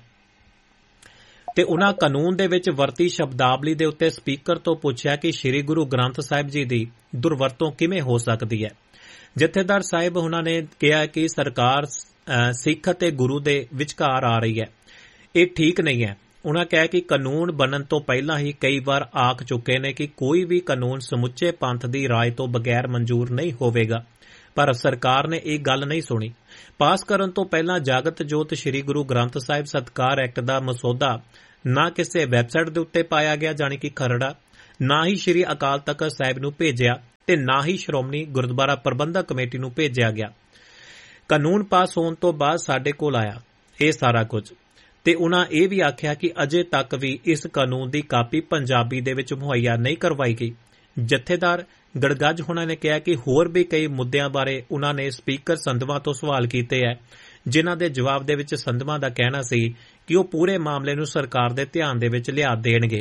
ਤੇ ਉਨ੍ਹਾਂ ਕਾਨੂੰਨ ਦੇ ਵਿੱਚ ਵਰਤੀ ਸ਼ਬਦਾਵਲੀ ਦੇ ਉੱਤੇ ਸਪੀਕਰ ਤੋਂ ਪੁੱਛਿਆ ਕਿ ਸ੍ਰੀ ਗੁਰੂ ਗ੍ਰੰਥ ਸਾਹਿਬ ਜੀ ਦੀ ਦੁਰਵਰਤੋਂ ਕਿਵੇਂ ਹੋ ਸਕਦੀ ਹੈ। ਜਥੇਦਾਰ ਸਾਹਿਬ ਉਨ੍ਹਾਂ ਨੇ ਕਿਹਾ ਕਿ ਸਰਕਾਰ ਸਿੱਖ ਅਤੇ ਗੁਰੂ ਦੇ ਵਿਚਕਾਰ ਆ ਰਹੀ ਹੈ, ਇਹ ਠੀਕ ਨਹੀਂ ਹੈ। ਉਨ੍ਹਾਂ ਕਿਹਾ ਕਿ ਕਾਨੂੰਨ ਬਣਨ ਤੋਂ ਪਹਿਲਾਂ ਹੀ ਕਈ ਵਾਰ ਆਖ ਚੁੱਕੇ ਨੇ ਕਿ ਕੋਈ ਵੀ ਕਾਨੂੰਨ ਸਮੁੱਚੇ ਪੰਥ ਦੀ ਰਾਏ ਤੋਂ ਬਗੈਰ ਮਨਜ਼ੂਰ ਨਹੀਂ ਹੋਵੇਗਾ, ਪਰ ਸਰਕਾਰ ਨੇ ਇਹ ਗੱਲ ਨਹੀਂ ਸੁਣੀ। ਪਾਸ ਕਰਨ ਤੋਂ ਪਹਿਲਾਂ ਜਾਗਤ ਜੋਤ ਸ੍ਰੀ ਗੁਰੂ ਗ੍ਰੰਥ ਸਾਹਿਬ ਸਤਿਕਾਰ ਐਕਟ ਦਾ ਮਸੌਦਾ ਨਾ ਕਿਸੇ ਵੈਬਸਾਈਟ ਦੇ ਉੱਤੇ ਪਾਇਆ ਗਿਆ, ਜਾਣੀ ਕਿ ਖਰੜਾ, ਨਾ ਹੀ ਸ੍ਰੀ ਅਕਾਲ ਤਖਤ ਸਾਹਿਬ ਨੂੰ ਭੇਜਿਆ ਤੇ ਨਾ ਹੀ ਸ਼੍ਰੋਮਣੀ ਗੁਰਦੁਆਰਾ ਪ੍ਰਬੰਧਕ ਕਮੇਟੀ ਨੂੰ ਭੇਜਿਆ ਗਿਆ। ਕਾਨੂੰਨ ਪਾਸ ਹੋਣ ਤੋਂ ਬਾਅਦ ਸਾਡੇ ਕੋਲ ਆਇਆ ਇਹ ਸਾਰਾ ਕੁਝ, ਤੇ ਉਨ੍ਹਾਂ ਇਹ ਵੀ ਆਖਿਆ ਕਿ ਅਜੇ ਤੱਕ ਵੀ ਇਸ ਕਾਨੂੰਨ ਦੀ ਕਾਪੀ ਪੰਜਾਬੀ ਦੇ ਵਿੱਚ ਮੁਹੱਈਆ ਨਹੀਂ ਕਰਵਾਈ ਗਈ। ਜਥੇਦਾਰ ਗੜਗੱਜ ਹੋਣਾ ਨੇ ਕਿਹਾ ਕਿ ਹੋਰ ਵੀ ਕਈ ਮੁੱਦਿਆਂ ਬਾਰੇ ਉਨ੍ਹਾਂ ਨੇ ਸਪੀਕਰ ਸੰਧਵਾ ਤੋਂ ਸਵਾਲ ਕੀਤੇ ਹੈ, ਜਿਨ੍ਹਾਂ ਦੇ ਜਵਾਬ ਦੇ ਵਿੱਚ ਸੰਧਵਾ ਦਾ ਕਹਿਣਾ ਸੀ ਕਿ ਉਹ ਪੂਰੇ ਮਾਮਲੇ ਨੂੰ ਸਰਕਾਰ ਦੇ ਧਿਆਨ ਦੇ ਵਿੱਚ ਲਿਆ ਦੇਣਗੇ।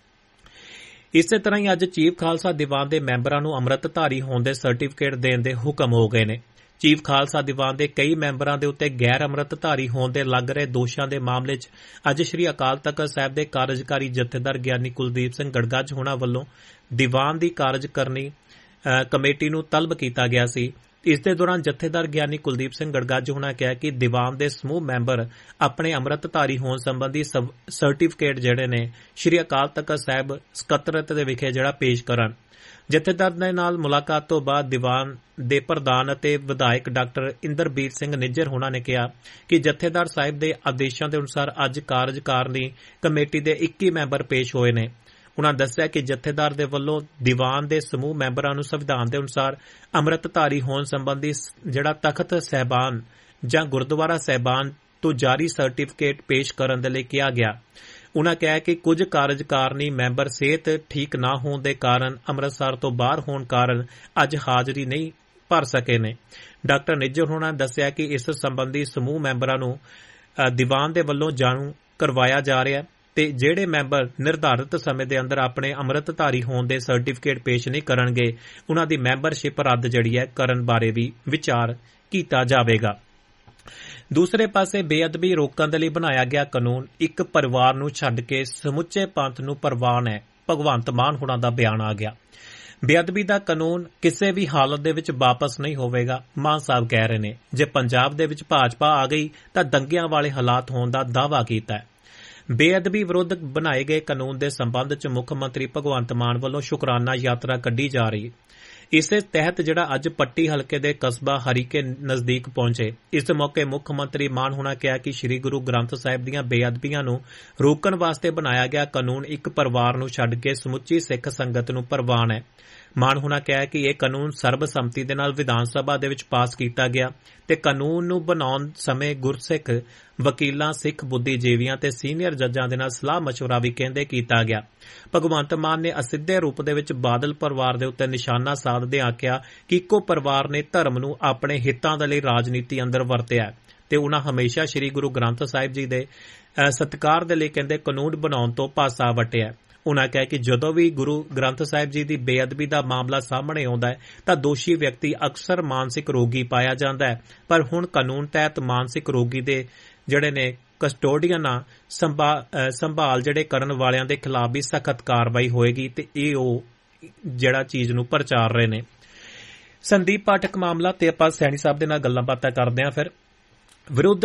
ਇਸੇ ਤਰ੍ਹਾਂ ਹੀ ਅੱਜ ਚੀਫ ਖਾਲਸਾ ਦੀਵਾਨ ਦੇ ਮੈਂਬਰਾਂ ਨੂੰ ਅੰਮ੍ਰਿਤਧਾਰੀ ਹੋਣ ਦੇ ਸਰਟੀਫਿਕੇਟ ਦੇਣ ਦੇ ਹੁਕਮ ਹੋ ਗਏ ਨੇ। ਚੀਫ ਖਾਲਸਾ ਦੀਵਾਨ ਦੇ ਕਈ ਮੈਂਬਰਾਂ ਦੇ ਉੱਤੇ ਗੈਰ ਅੰਮ੍ਰਿਤਧਾਰੀ ਹੋਣ ਦੇ ਲੱਗ ਰਹੇ ਦੋਸ਼ਾਂ ਦੇ ਮਾਮਲੇ 'ਚ ਅੱਜ ਸ੍ਰੀ ਅਕਾਲ ਤਖਤ ਸਾਹਿਬ ਦੇ ਕਾਰਜਕਾਰੀ ਜਥੇਦਾਰ ਗਿਆਨੀ ਕੁਲਦੀਪ ਸਿੰਘ ਗੜਗੱਜ ਹੋਣਾ ਵੱਲੋਂ ਦੀਵਾਨ ਦੀ ਕਾਰਜਕਾਰਨੀ ਕਮੇਟੀ ਨੂੰ ਤਲਬ ਕੀਤਾ ਗਿਆ ਸੀ। ਇਸ ਦੇ ਦੌਰਾਨ ਜਥੇਦਾਰ ਗਿਆਨੀ ਕੁਲਦੀਪ ਸਿੰਘ ਗੜਗੱਜ ਹੋਣਾ ਕਿਹਾ ਕਿ ਦੀਵਾਨ ਦੇ ਸਮੂਹ ਮੈਂਬਰ ਆਪਣੇ ਅੰਮ੍ਰਿਤਧਾਰੀ ਹੋਣ ਸੰਬੰਧੀ ਸਰਟੀਫਿਕੇਟ ਜਿਹੜੇ ਨੇ ਸ੍ਰੀ ਅਕਾਲ ਤਖਤ ਸਾਹਿਬ ਸਕੱਤਰਤ ਦੇ ਵਿਖੇ ਜਿਹੜਾ ਪੇਸ਼ ਕਰਨ। ਜਥੇਦਾਰ ਦੇ ਨਾਲ ਮੁਲਾਕਾਤ ਤੋਂ ਬਾਅਦ ਦੀਵਾਨ ਦੇ ਪ੍ਰਧਾਨ ਅਤੇ ਵਿਧਾਇਕ ਡਾਕਟਰ ਇੰਦਰਬੀਰ ਸਿੰਘ ਨਿੱਜਰ ਹੋਣਾ ਨੇ ਕਿਹਾ ਕਿ ਜਥੇਦਾਰ ਸਾਹਿਬ ਦੇ ਆਦੇਸ਼ਾਂ ਦੇ ਅਨੁਸਾਰ ਅੱਜ ਕਾਰਜਕਾਰਨੀ ਕਮੇਟੀ ਦੇ ਇੱਕੀ ਮੈਂਬਰ ਪੇਸ਼ ਹੋਏ ਨੇ। ਉਨ੍ਹਾਂ ਦੱਸਿਆ ਕਿ ਜਥੇਦਾਰ ਦੇ ਵੱਲੋਂ ਦੀਵਾਨ ਦੇ ਸਮੂਹ ਮੈਂਬਰਾਂ ਨੂੰ ਸੰਵਿਧਾਨ ਦੇ ਅਨੁਸਾਰ ਅੰਮ੍ਰਿਤਧਾਰੀ ਹੋਣ ਸੰਬੰਧੀ ਜਿਹੜਾ ਤਖਤ ਸਹਿਬਾਨ ਜਾਂ ਗੁਰਦੁਆਰਾ ਸਹਿਬਾਨ ਤੋਂ ਜਾਰੀ ਸਰਟੀਫਿਕੇਟ ਪੇਸ਼ ਕਰਨ ਦੇ ਲਈ ਕਿਹਾ ਗਿਆ। ਉਨ੍ਹਾਂ ਕਿਹਾ ਕਿ ਕੁਝ ਕਾਰਜਕਾਰਨੀ ਮੈਂਬਰ ਸਿਹਤ ਠੀਕ ਨਾ ਹੋਣ ਦੇ ਕਾਰਨ ਅੰਮ੍ਰਿਤਸਰ ਤੋਂ ਬਾਹਰ ਹੋਣ ਕਾਰਨ ਅੱਜ ਹਾਜ਼ਰੀ ਨਹੀਂ ਭਰ ਸਕੇ ਨੇ। ਡਾਕਟਰ ਨਿੱਜਰ ਹੋਣਾ ਨੇ ਦੱਸਿਆ ਕਿ ਇਸ ਸੰਬੰਧੀ ਸਮੂਹ ਮੈਂਬਰਾਂ ਨੂੰ ਦੀਵਾਨ ਦੇ ਵੱਲੋਂ ਜਾਣੂ ਕਰਵਾਇਆ ਜਾ ਰਿਹਾ ਤੇ ਜਿਹੜੇ ਮੈਂਬਰ ਨਿਰਧਾਰਿਤ ਸਮੇਂ ਦੇ ਅੰਦਰ ਆਪਣੇ ਅੰਮ੍ਰਿਤਧਾਰੀ ਹੋਣ ਦੇ ਸਰਟੀਫਿਕੇਟ ਪੇਸ਼ ਨਹੀਂ ਕਰਨਗੇ ਉਨ੍ਹਾਂ ਦੀ ਮੈਂਬਰਸ਼ਿਪ ਰੱਦ ਜਿਹੜੀ ਹੈ ਕਰਨ ਬਾਰੇ ਵੀ ਵਿਚਾਰ ਕੀਤਾ ਜਾਵੇਗਾ। ਦੂਸਰੇ ਪਾਸੇ ਬੇਅਦਬੀ ਰੋਕਣ ਦੇ ਲਈ ਬਣਾਇਆ ਗਿਆ ਕਾਨੂੰਨ ਇੱਕ ਪਰਿਵਾਰ ਨੂੰ ਛੱਡ ਕੇ ਸਮੁੱਚੇ ਪੰਥ ਨੂੰ ਪ੍ਰਵਾਨ ਹੈ। ਭਗਵੰਤ ਮਾਨ ਹੋਣਾ ਦਾ ਬਿਆਨ ਆ ਗਿਆ। ਬੇਅਦਬੀ ਦਾ ਕਾਨੂੰਨ ਕਿਸੇ ਵੀ ਹਾਲਤ ਦੇ ਵਿੱਚ ਵਾਪਸ ਨਹੀਂ ਹੋਵੇਗਾ। ਮਾਨ ਸਾਹਿਬ ਕਹਿ ਰਹੇ ਨੇ ਜੇ ਪੰਜਾਬ ਦੇ ਵਿੱਚ ਭਾਜਪਾ ਆ ਗਈ ਤਾਂ ਦੰਗਿਆਂ ਵਾਲੇ ਹਾਲਾਤ ਹੋਣ ਦਾ ਦਾਅਵਾ ਕੀਤਾ ਹੈ। ਬੇਅਦਬੀ ਵਿਰੁੱਧ ਬਣਾਏ ਗਏ ਕਾਨੂੰਨ ਦੇ ਸੰਬੰਧ ਚ ਮੁੱਖ ਮੰਤਰੀ ਭਗਵੰਤ ਮਾਨ ਵੱਲੋਂ ਸ਼ੁਕਰਾਨਾ ਯਾਤਰਾ ਕੱਢੀ ਜਾ ਰਹੀ। ਇਸੇ ਤਹਿਤ ਜਿਹੜਾ ਅੱਜ ਪੱਟੀ ਹਲਕੇ ਦੇ ਕਸਬਾ ਹਰੀਕੇ ਨਜ਼ਦੀਕ ਪਹੁੰਚੇ। ਇਸ ਮੌਕੇ ਮੁੱਖ ਮੰਤਰੀ ਮਾਨ ਹੋਣਾ ਕਿਹਾ ਕਿ ਸ੍ਰੀ ਗੁਰੂ ਗ੍ਰੰਥ ਸਾਹਿਬ ਦੀਆਂ ਬੇਅਦਬੀਆਂ ਨੂੰ ਰੋਕਣ ਵਾਸਤੇ ਬਣਾਇਆ ਗਿਆ ਕਾਨੂੰਨ ਇੱਕ ਪਰਿਵਾਰ ਨੂੰ ਛੱਡ ਕੇ ਸਮੁੱਚੀ ਸਿੱਖ ਸੰਗਤ ਨੂੰ ਪ੍ਰਵਾਨ ਹੈ। ਮਾਨ ਹੋਣਾ ਕਿਹਾ ਕਿ ਇਹ ਕਾਨੂੰਨ ਸਰਬਸੰਮਤੀ ਦੇ ਨਾਲ ਵਿਧਾਨ ਸਭਾ ਦੇ ਵਿੱਚ ਪਾਸ ਕੀਤਾ ਗਿਆ ਤੇ ਕਾਨੂੰਨ ਨੂੰ ਬਣਾਉਣ ਸਮੇਂ ਗੁਰਸਿੱਖ ਵਕੀਲਾਂ, ਸਿੱਖ ਬੁੱਧੀਜੀਵੀਆਂ ਤੇ ਸੀਨੀਅਰ ਜੱਜਾਂ ਦੇ ਨਾਲ ਸਲਾਹ ਮਸ਼ਵਰਾ ਵੀ ਕਹਿੰਦੇ ਕੀਤਾ ਗਿਆ। ਭਗਵੰਤ ਮਾਨ ਨੇ ਅਸਿੱਧੇ ਰੂਪ ਦੇ ਵਿੱਚ ਬਾਦਲ ਪਰਿਵਾਰ ਦੇ ਉੱਤੇ ਨਿਸ਼ਾਨਾ ਸਾਧਦੇ ਆਖਿਆ ਕਿ ਇੱਕੋ ਪਰਿਵਾਰ ਨੇ ਧਰਮ ਨੂੰ ਆਪਣੇ ਹਿੱਤਾਂ ਦੇ ਲਈ ਰਾਜਨੀਤੀ ਅੰਦਰ ਵਰਤਿਆ ਤੇ ਉਨ੍ਹਾਂ ਹਮੇਸ਼ਾ ਸ੍ਰੀ ਗੁਰੂ ਗ੍ਰੰਥ ਸਾਹਿਬ ਜੀ ਦੇ ਸਤਿਕਾਰ ਦੇ ਲਈ ਕਹਿੰਦੇ ਕਾਨੂੰਨ ਬਣਾਉਣ ਤੋਂ ਪਾਸਾ ਵਟਿਆ। ਉਨ੍ਹਾਂ ਕਿਹਾ ਕਿ ਜਦੋਂ ਵੀ ਗੁਰੂ ਗ੍ਰੰਥ ਸਾਹਿਬ ਜੀ ਦੀ ਬੇਅਦਬੀ ਦਾ ਮਾਮਲਾ ਸਾਹਮਣੇ ਆਉਂਦਾ ਹੈ ਤਾਂ ਦੋਸ਼ੀ ਵਿਅਕਤੀ ਅਕਸਰ ਮਾਨਸਿਕ ਰੋਗੀ ਪਾਇਆ ਜਾਂਦਾ ਹੈ, ਪਰ ਹੁਣ ਕਾਨੂੰਨ ਤਹਿਤ ਮਾਨਸਿਕ ਰੋਗੀ ਦੇ ਜਿਹੜੇ ਨੇ ਕਸਟੋਡੀਅਨ ਆ ਸੰਭਾਲ ਜਿਹੜੇ ਕਰਨ ਵਾਲਿਆਂ ਦੇ ਖਿਲਾਫ ਵੀ ਸਖਤ ਕਾਰਵਾਈ ਹੋਏਗੀ ਤੇ ਇਹ ਉਹ ਜਿਹੜਾ ਚੀਜ਼ ਨੂੰ ਪ੍ਰਚਾਰ ਰਹੇ ਨੇ। ਸੰਦੀਪ ਪਾਠਕ ਮਾਮਲਾ ਤੇ ਆਪਾਂ ਸੈਣੀ ਸਾਹਿਬ ਦੇ ਨਾਲ ਗੱਲਾਂ ਬਾਤਾਂ ਕਰਦੇ ਹਾਂ। ਫਿਰ ਵਿਰੁੱਧ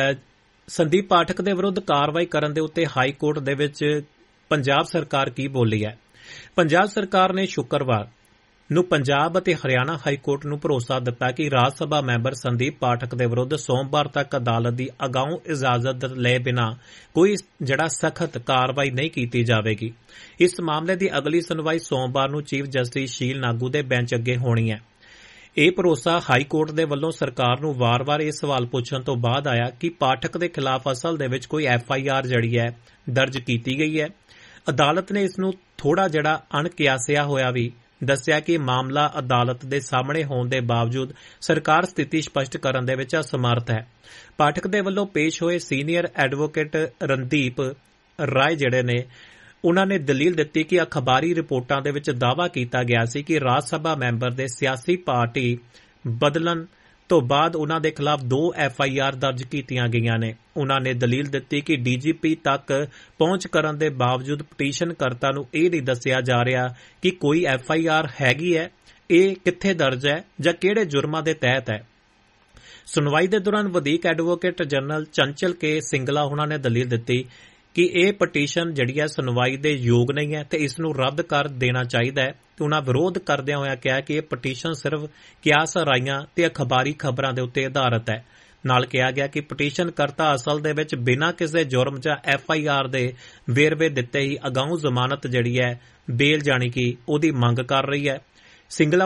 ਸੰਦੀਪ ਪਾਠਕ ਦੇ ਵਿਰੁੱਧ ਕਾਰਵਾਈ ਕਰਨ ਦੇ ਉੱਤੇ ਹਾਈ ਕੋਰਟ ਦੇ ਵਿੱਚ ਪੰਜਾਬ ਸਰਕਾਰ ਕੀ ਬੋਲੀ ਹੈ। ਪੰਜਾਬ ਸਰਕਾਰ ਨੇ ਸ਼ੁੱਕਰਵਾਰ ਨੂੰ ਪੰਜਾਬ ਅਤੇ ਹਰਿਆਣਾ ਹਾਈ ਕੋਰਟ ਨੂੰ ਭਰੋਸਾ ਦਿੱਤਾ ਕਿ ਰਾਜ ਸਭਾ ਮੈਂਬਰ ਸੰਦੀਪ ਪਾਠਕ ਦੇ ਵਿਰੁੱਧ ਸੋਮਵਾਰ ਤੱਕ ਅਦਾਲਤ ਦੀ ਅਗਾਊਂ ਇਜਾਜ਼ਤ ਲਏ ਬਿਨਾਂ ਕੋਈ ਜਿਹੜਾ ਸਖਤ ਕਾਰਵਾਈ ਨਹੀਂ ਕੀਤੀ ਜਾਵੇਗੀ। ਇਸ ਮਾਮਲੇ ਦੀ ਅਗਲੀ ਸੁਣਵਾਈ ਸੋਮਵਾਰ ਨੂੰ ਚੀਫ ਜਸਟਿਸ ਸ਼ੀਲ ਨਾਗੂ ਦੇ ਬੈਂਚ ਅੱਗੇ ਹੋਣੀ ਹੈ। ਇਹ ਭਰੋਸਾ ਹਾਈ ਕੋਰਟ ਦੇ ਵੱਲੋਂ ਸਰਕਾਰ ਨੂੰ ਵਾਰ-ਵਾਰ ਇਹ ਸਵਾਲ ਪੁੱਛਣ ਤੋਂ ਬਾਅਦ ਆਇਆ ਕਿ ਪਾਠਕ ਦੇ ਖਿਲਾਫ ਅਸਲ ਦੇ ਵਿੱਚ ਕੋਈ ਐਫ ਆਈ ਆਰ ਜਿਹੜੀ ਹੈ ਦਰਜ ਕੀਤੀ ਗਈ ਹੈ। ਅਦਾਲਤ ਨੇ ਇਸ ਨੂੰ ਥੋੜਾ ਜਿਹੜਾ ਅਣਕਿਆਸਿਆ ਹੋਇਆ ਵੀ ਦੱਸਿਆ ਕਿ ਮਾਮਲਾ ਅਦਾਲਤ ਦੇ ਸਾਹਮਣੇ ਹੋਣ ਦੇ ਬਾਵਜੂਦ ਸਰਕਾਰ ਸਥਿਤੀ ਸਪਸ਼ਟ ਕਰਨ ਦੇ ਵਿੱਚ ਅਸਮਰਥ ਹੈ। ਪਾਠਕ ਦੇ ਵੱਲੋਂ ਪੇਸ਼ ਹੋਏ ਸੀਨੀਅਰ ਐਡਵੋਕੇਟ ਰਣਦੀਪ ਰਾਏ ਜਿਹੜੇ ਨੇ ਉਨ੍ਹਾਂ ਨੇ ਦਲੀਲ ਦਿੱਤੀ ਕਿ ਅਖਬਾਰੀ ਰਿਪੋਰਟਾਂ ਦੇ ਵਿੱਚ ਦਾਅਵਾ ਕੀਤਾ ਗਿਆ ਸੀ ਕਿ ਰਾਜ ਸਭਾ ਮੈਂਬਰ ਦੇ ਸਿਆਸੀ ਪਾਰਟੀ ਬਦਲਣ ਤੋਂ ਬਾਅਦ ਉਨ੍ਹਾਂ ਦੇ ਖਿਲਾਫ ਦੋ ਐਫ ਆਈ ਆਰ ਦਰਜ ਕੀਤੀਆਂ ਗਈਆਂ ਨੇ। ਉਨ੍ਹਾਂ ਨੇ ਦਲੀਲ ਦਿੱਤੀ ਕਿ ਡੀ ਜੀ ਪੀ ਤੱਕ ਪਹੁੰਚ ਕਰਨ ਦੇ ਬਾਵਜੂਦ ਪਟੀਸ਼ਨਕਰਤਾ ਨੂੰ ਇਹ ਨਹੀਂ ਦੱਸਿਆ ਜਾ ਰਿਹਾ ਕਿ ਕੋਈ ਐਫ ਆਈ ਆਰ ਹੈਗੀ ਹੈ, ਇਹ ਕਿੱਥੇ ਦਰਜ ਹੈ ਜਾਂ ਕਿਹੜੇ ਜੁਰਮਾਂ ਦੇ ਤਹਿਤ ਹੈ। ਸੁਣਵਾਈ ਦੇ ਦੌਰਾਨ ਵਧੀਕ ਐਡਵੋਕੇਟ ਜਨਰਲ ਚੰਚਲ ਕੇ ਸਿੰਗਲਾ ਉਨ੍ਹਾਂ ਨੇ ਦਲੀਲ ਦਿੱਤੀ ਕਿ ਇਹ ਪਟੀਸ਼ਨ ਜਿਹੜੀ ਹੈ ਸੁਣਵਾਈ ਦੇ ਯੋਗ ਨਹੀਂ ਹੈ ਤੇ ਇਸ ਨੂੰ ਰੱਦ ਕਰ ਦੇਣਾ ਚਾਹੀਦਾ ਹੈ ਤੇ ਉਨ੍ਹਾਂ ਵਿਰੋਧ ਕਰਦਿਆਂ ਹੋਇਆ ਕਿਹਾ ਕਿ ਇਹ ਪਟੀਸ਼ਨ ਸਿਰਫ ਕਿਆਸ ਰਾਈਆਂ ਤੇ ਅਖਬਾਰੀ ਖਬਰਾਂ ਦੇ ਉੱਤੇ ਆਧਾਰਿਤ ਹੈ। ਨਾਲ ਕਿਹਾ ਗਿਆ ਕਿ ਪਟੀਸ਼ਨਕਰਤਾ ਅਸਲ ਦੇ ਵਿੱਚ ਬਿਨਾਂ ਕਿਸੇ ਜੁਰਮ ਜਾਂ ਐਫ ਆਈ ਆਰ ਦੇ ਵੇਰਵੇ ਦਿੱਤੇ ਹੀ ਅਗਾਊਂ ਜ਼ਮਾਨਤ ਜਿਹੜੀ ਹੈ ਬੇਲ ਜਾਣੀ ਕਿ ਉਹਦੀ ਮੰਗ ਕਰ ਰਹੀ ਹੈ। ਸਿੰਗਲਾ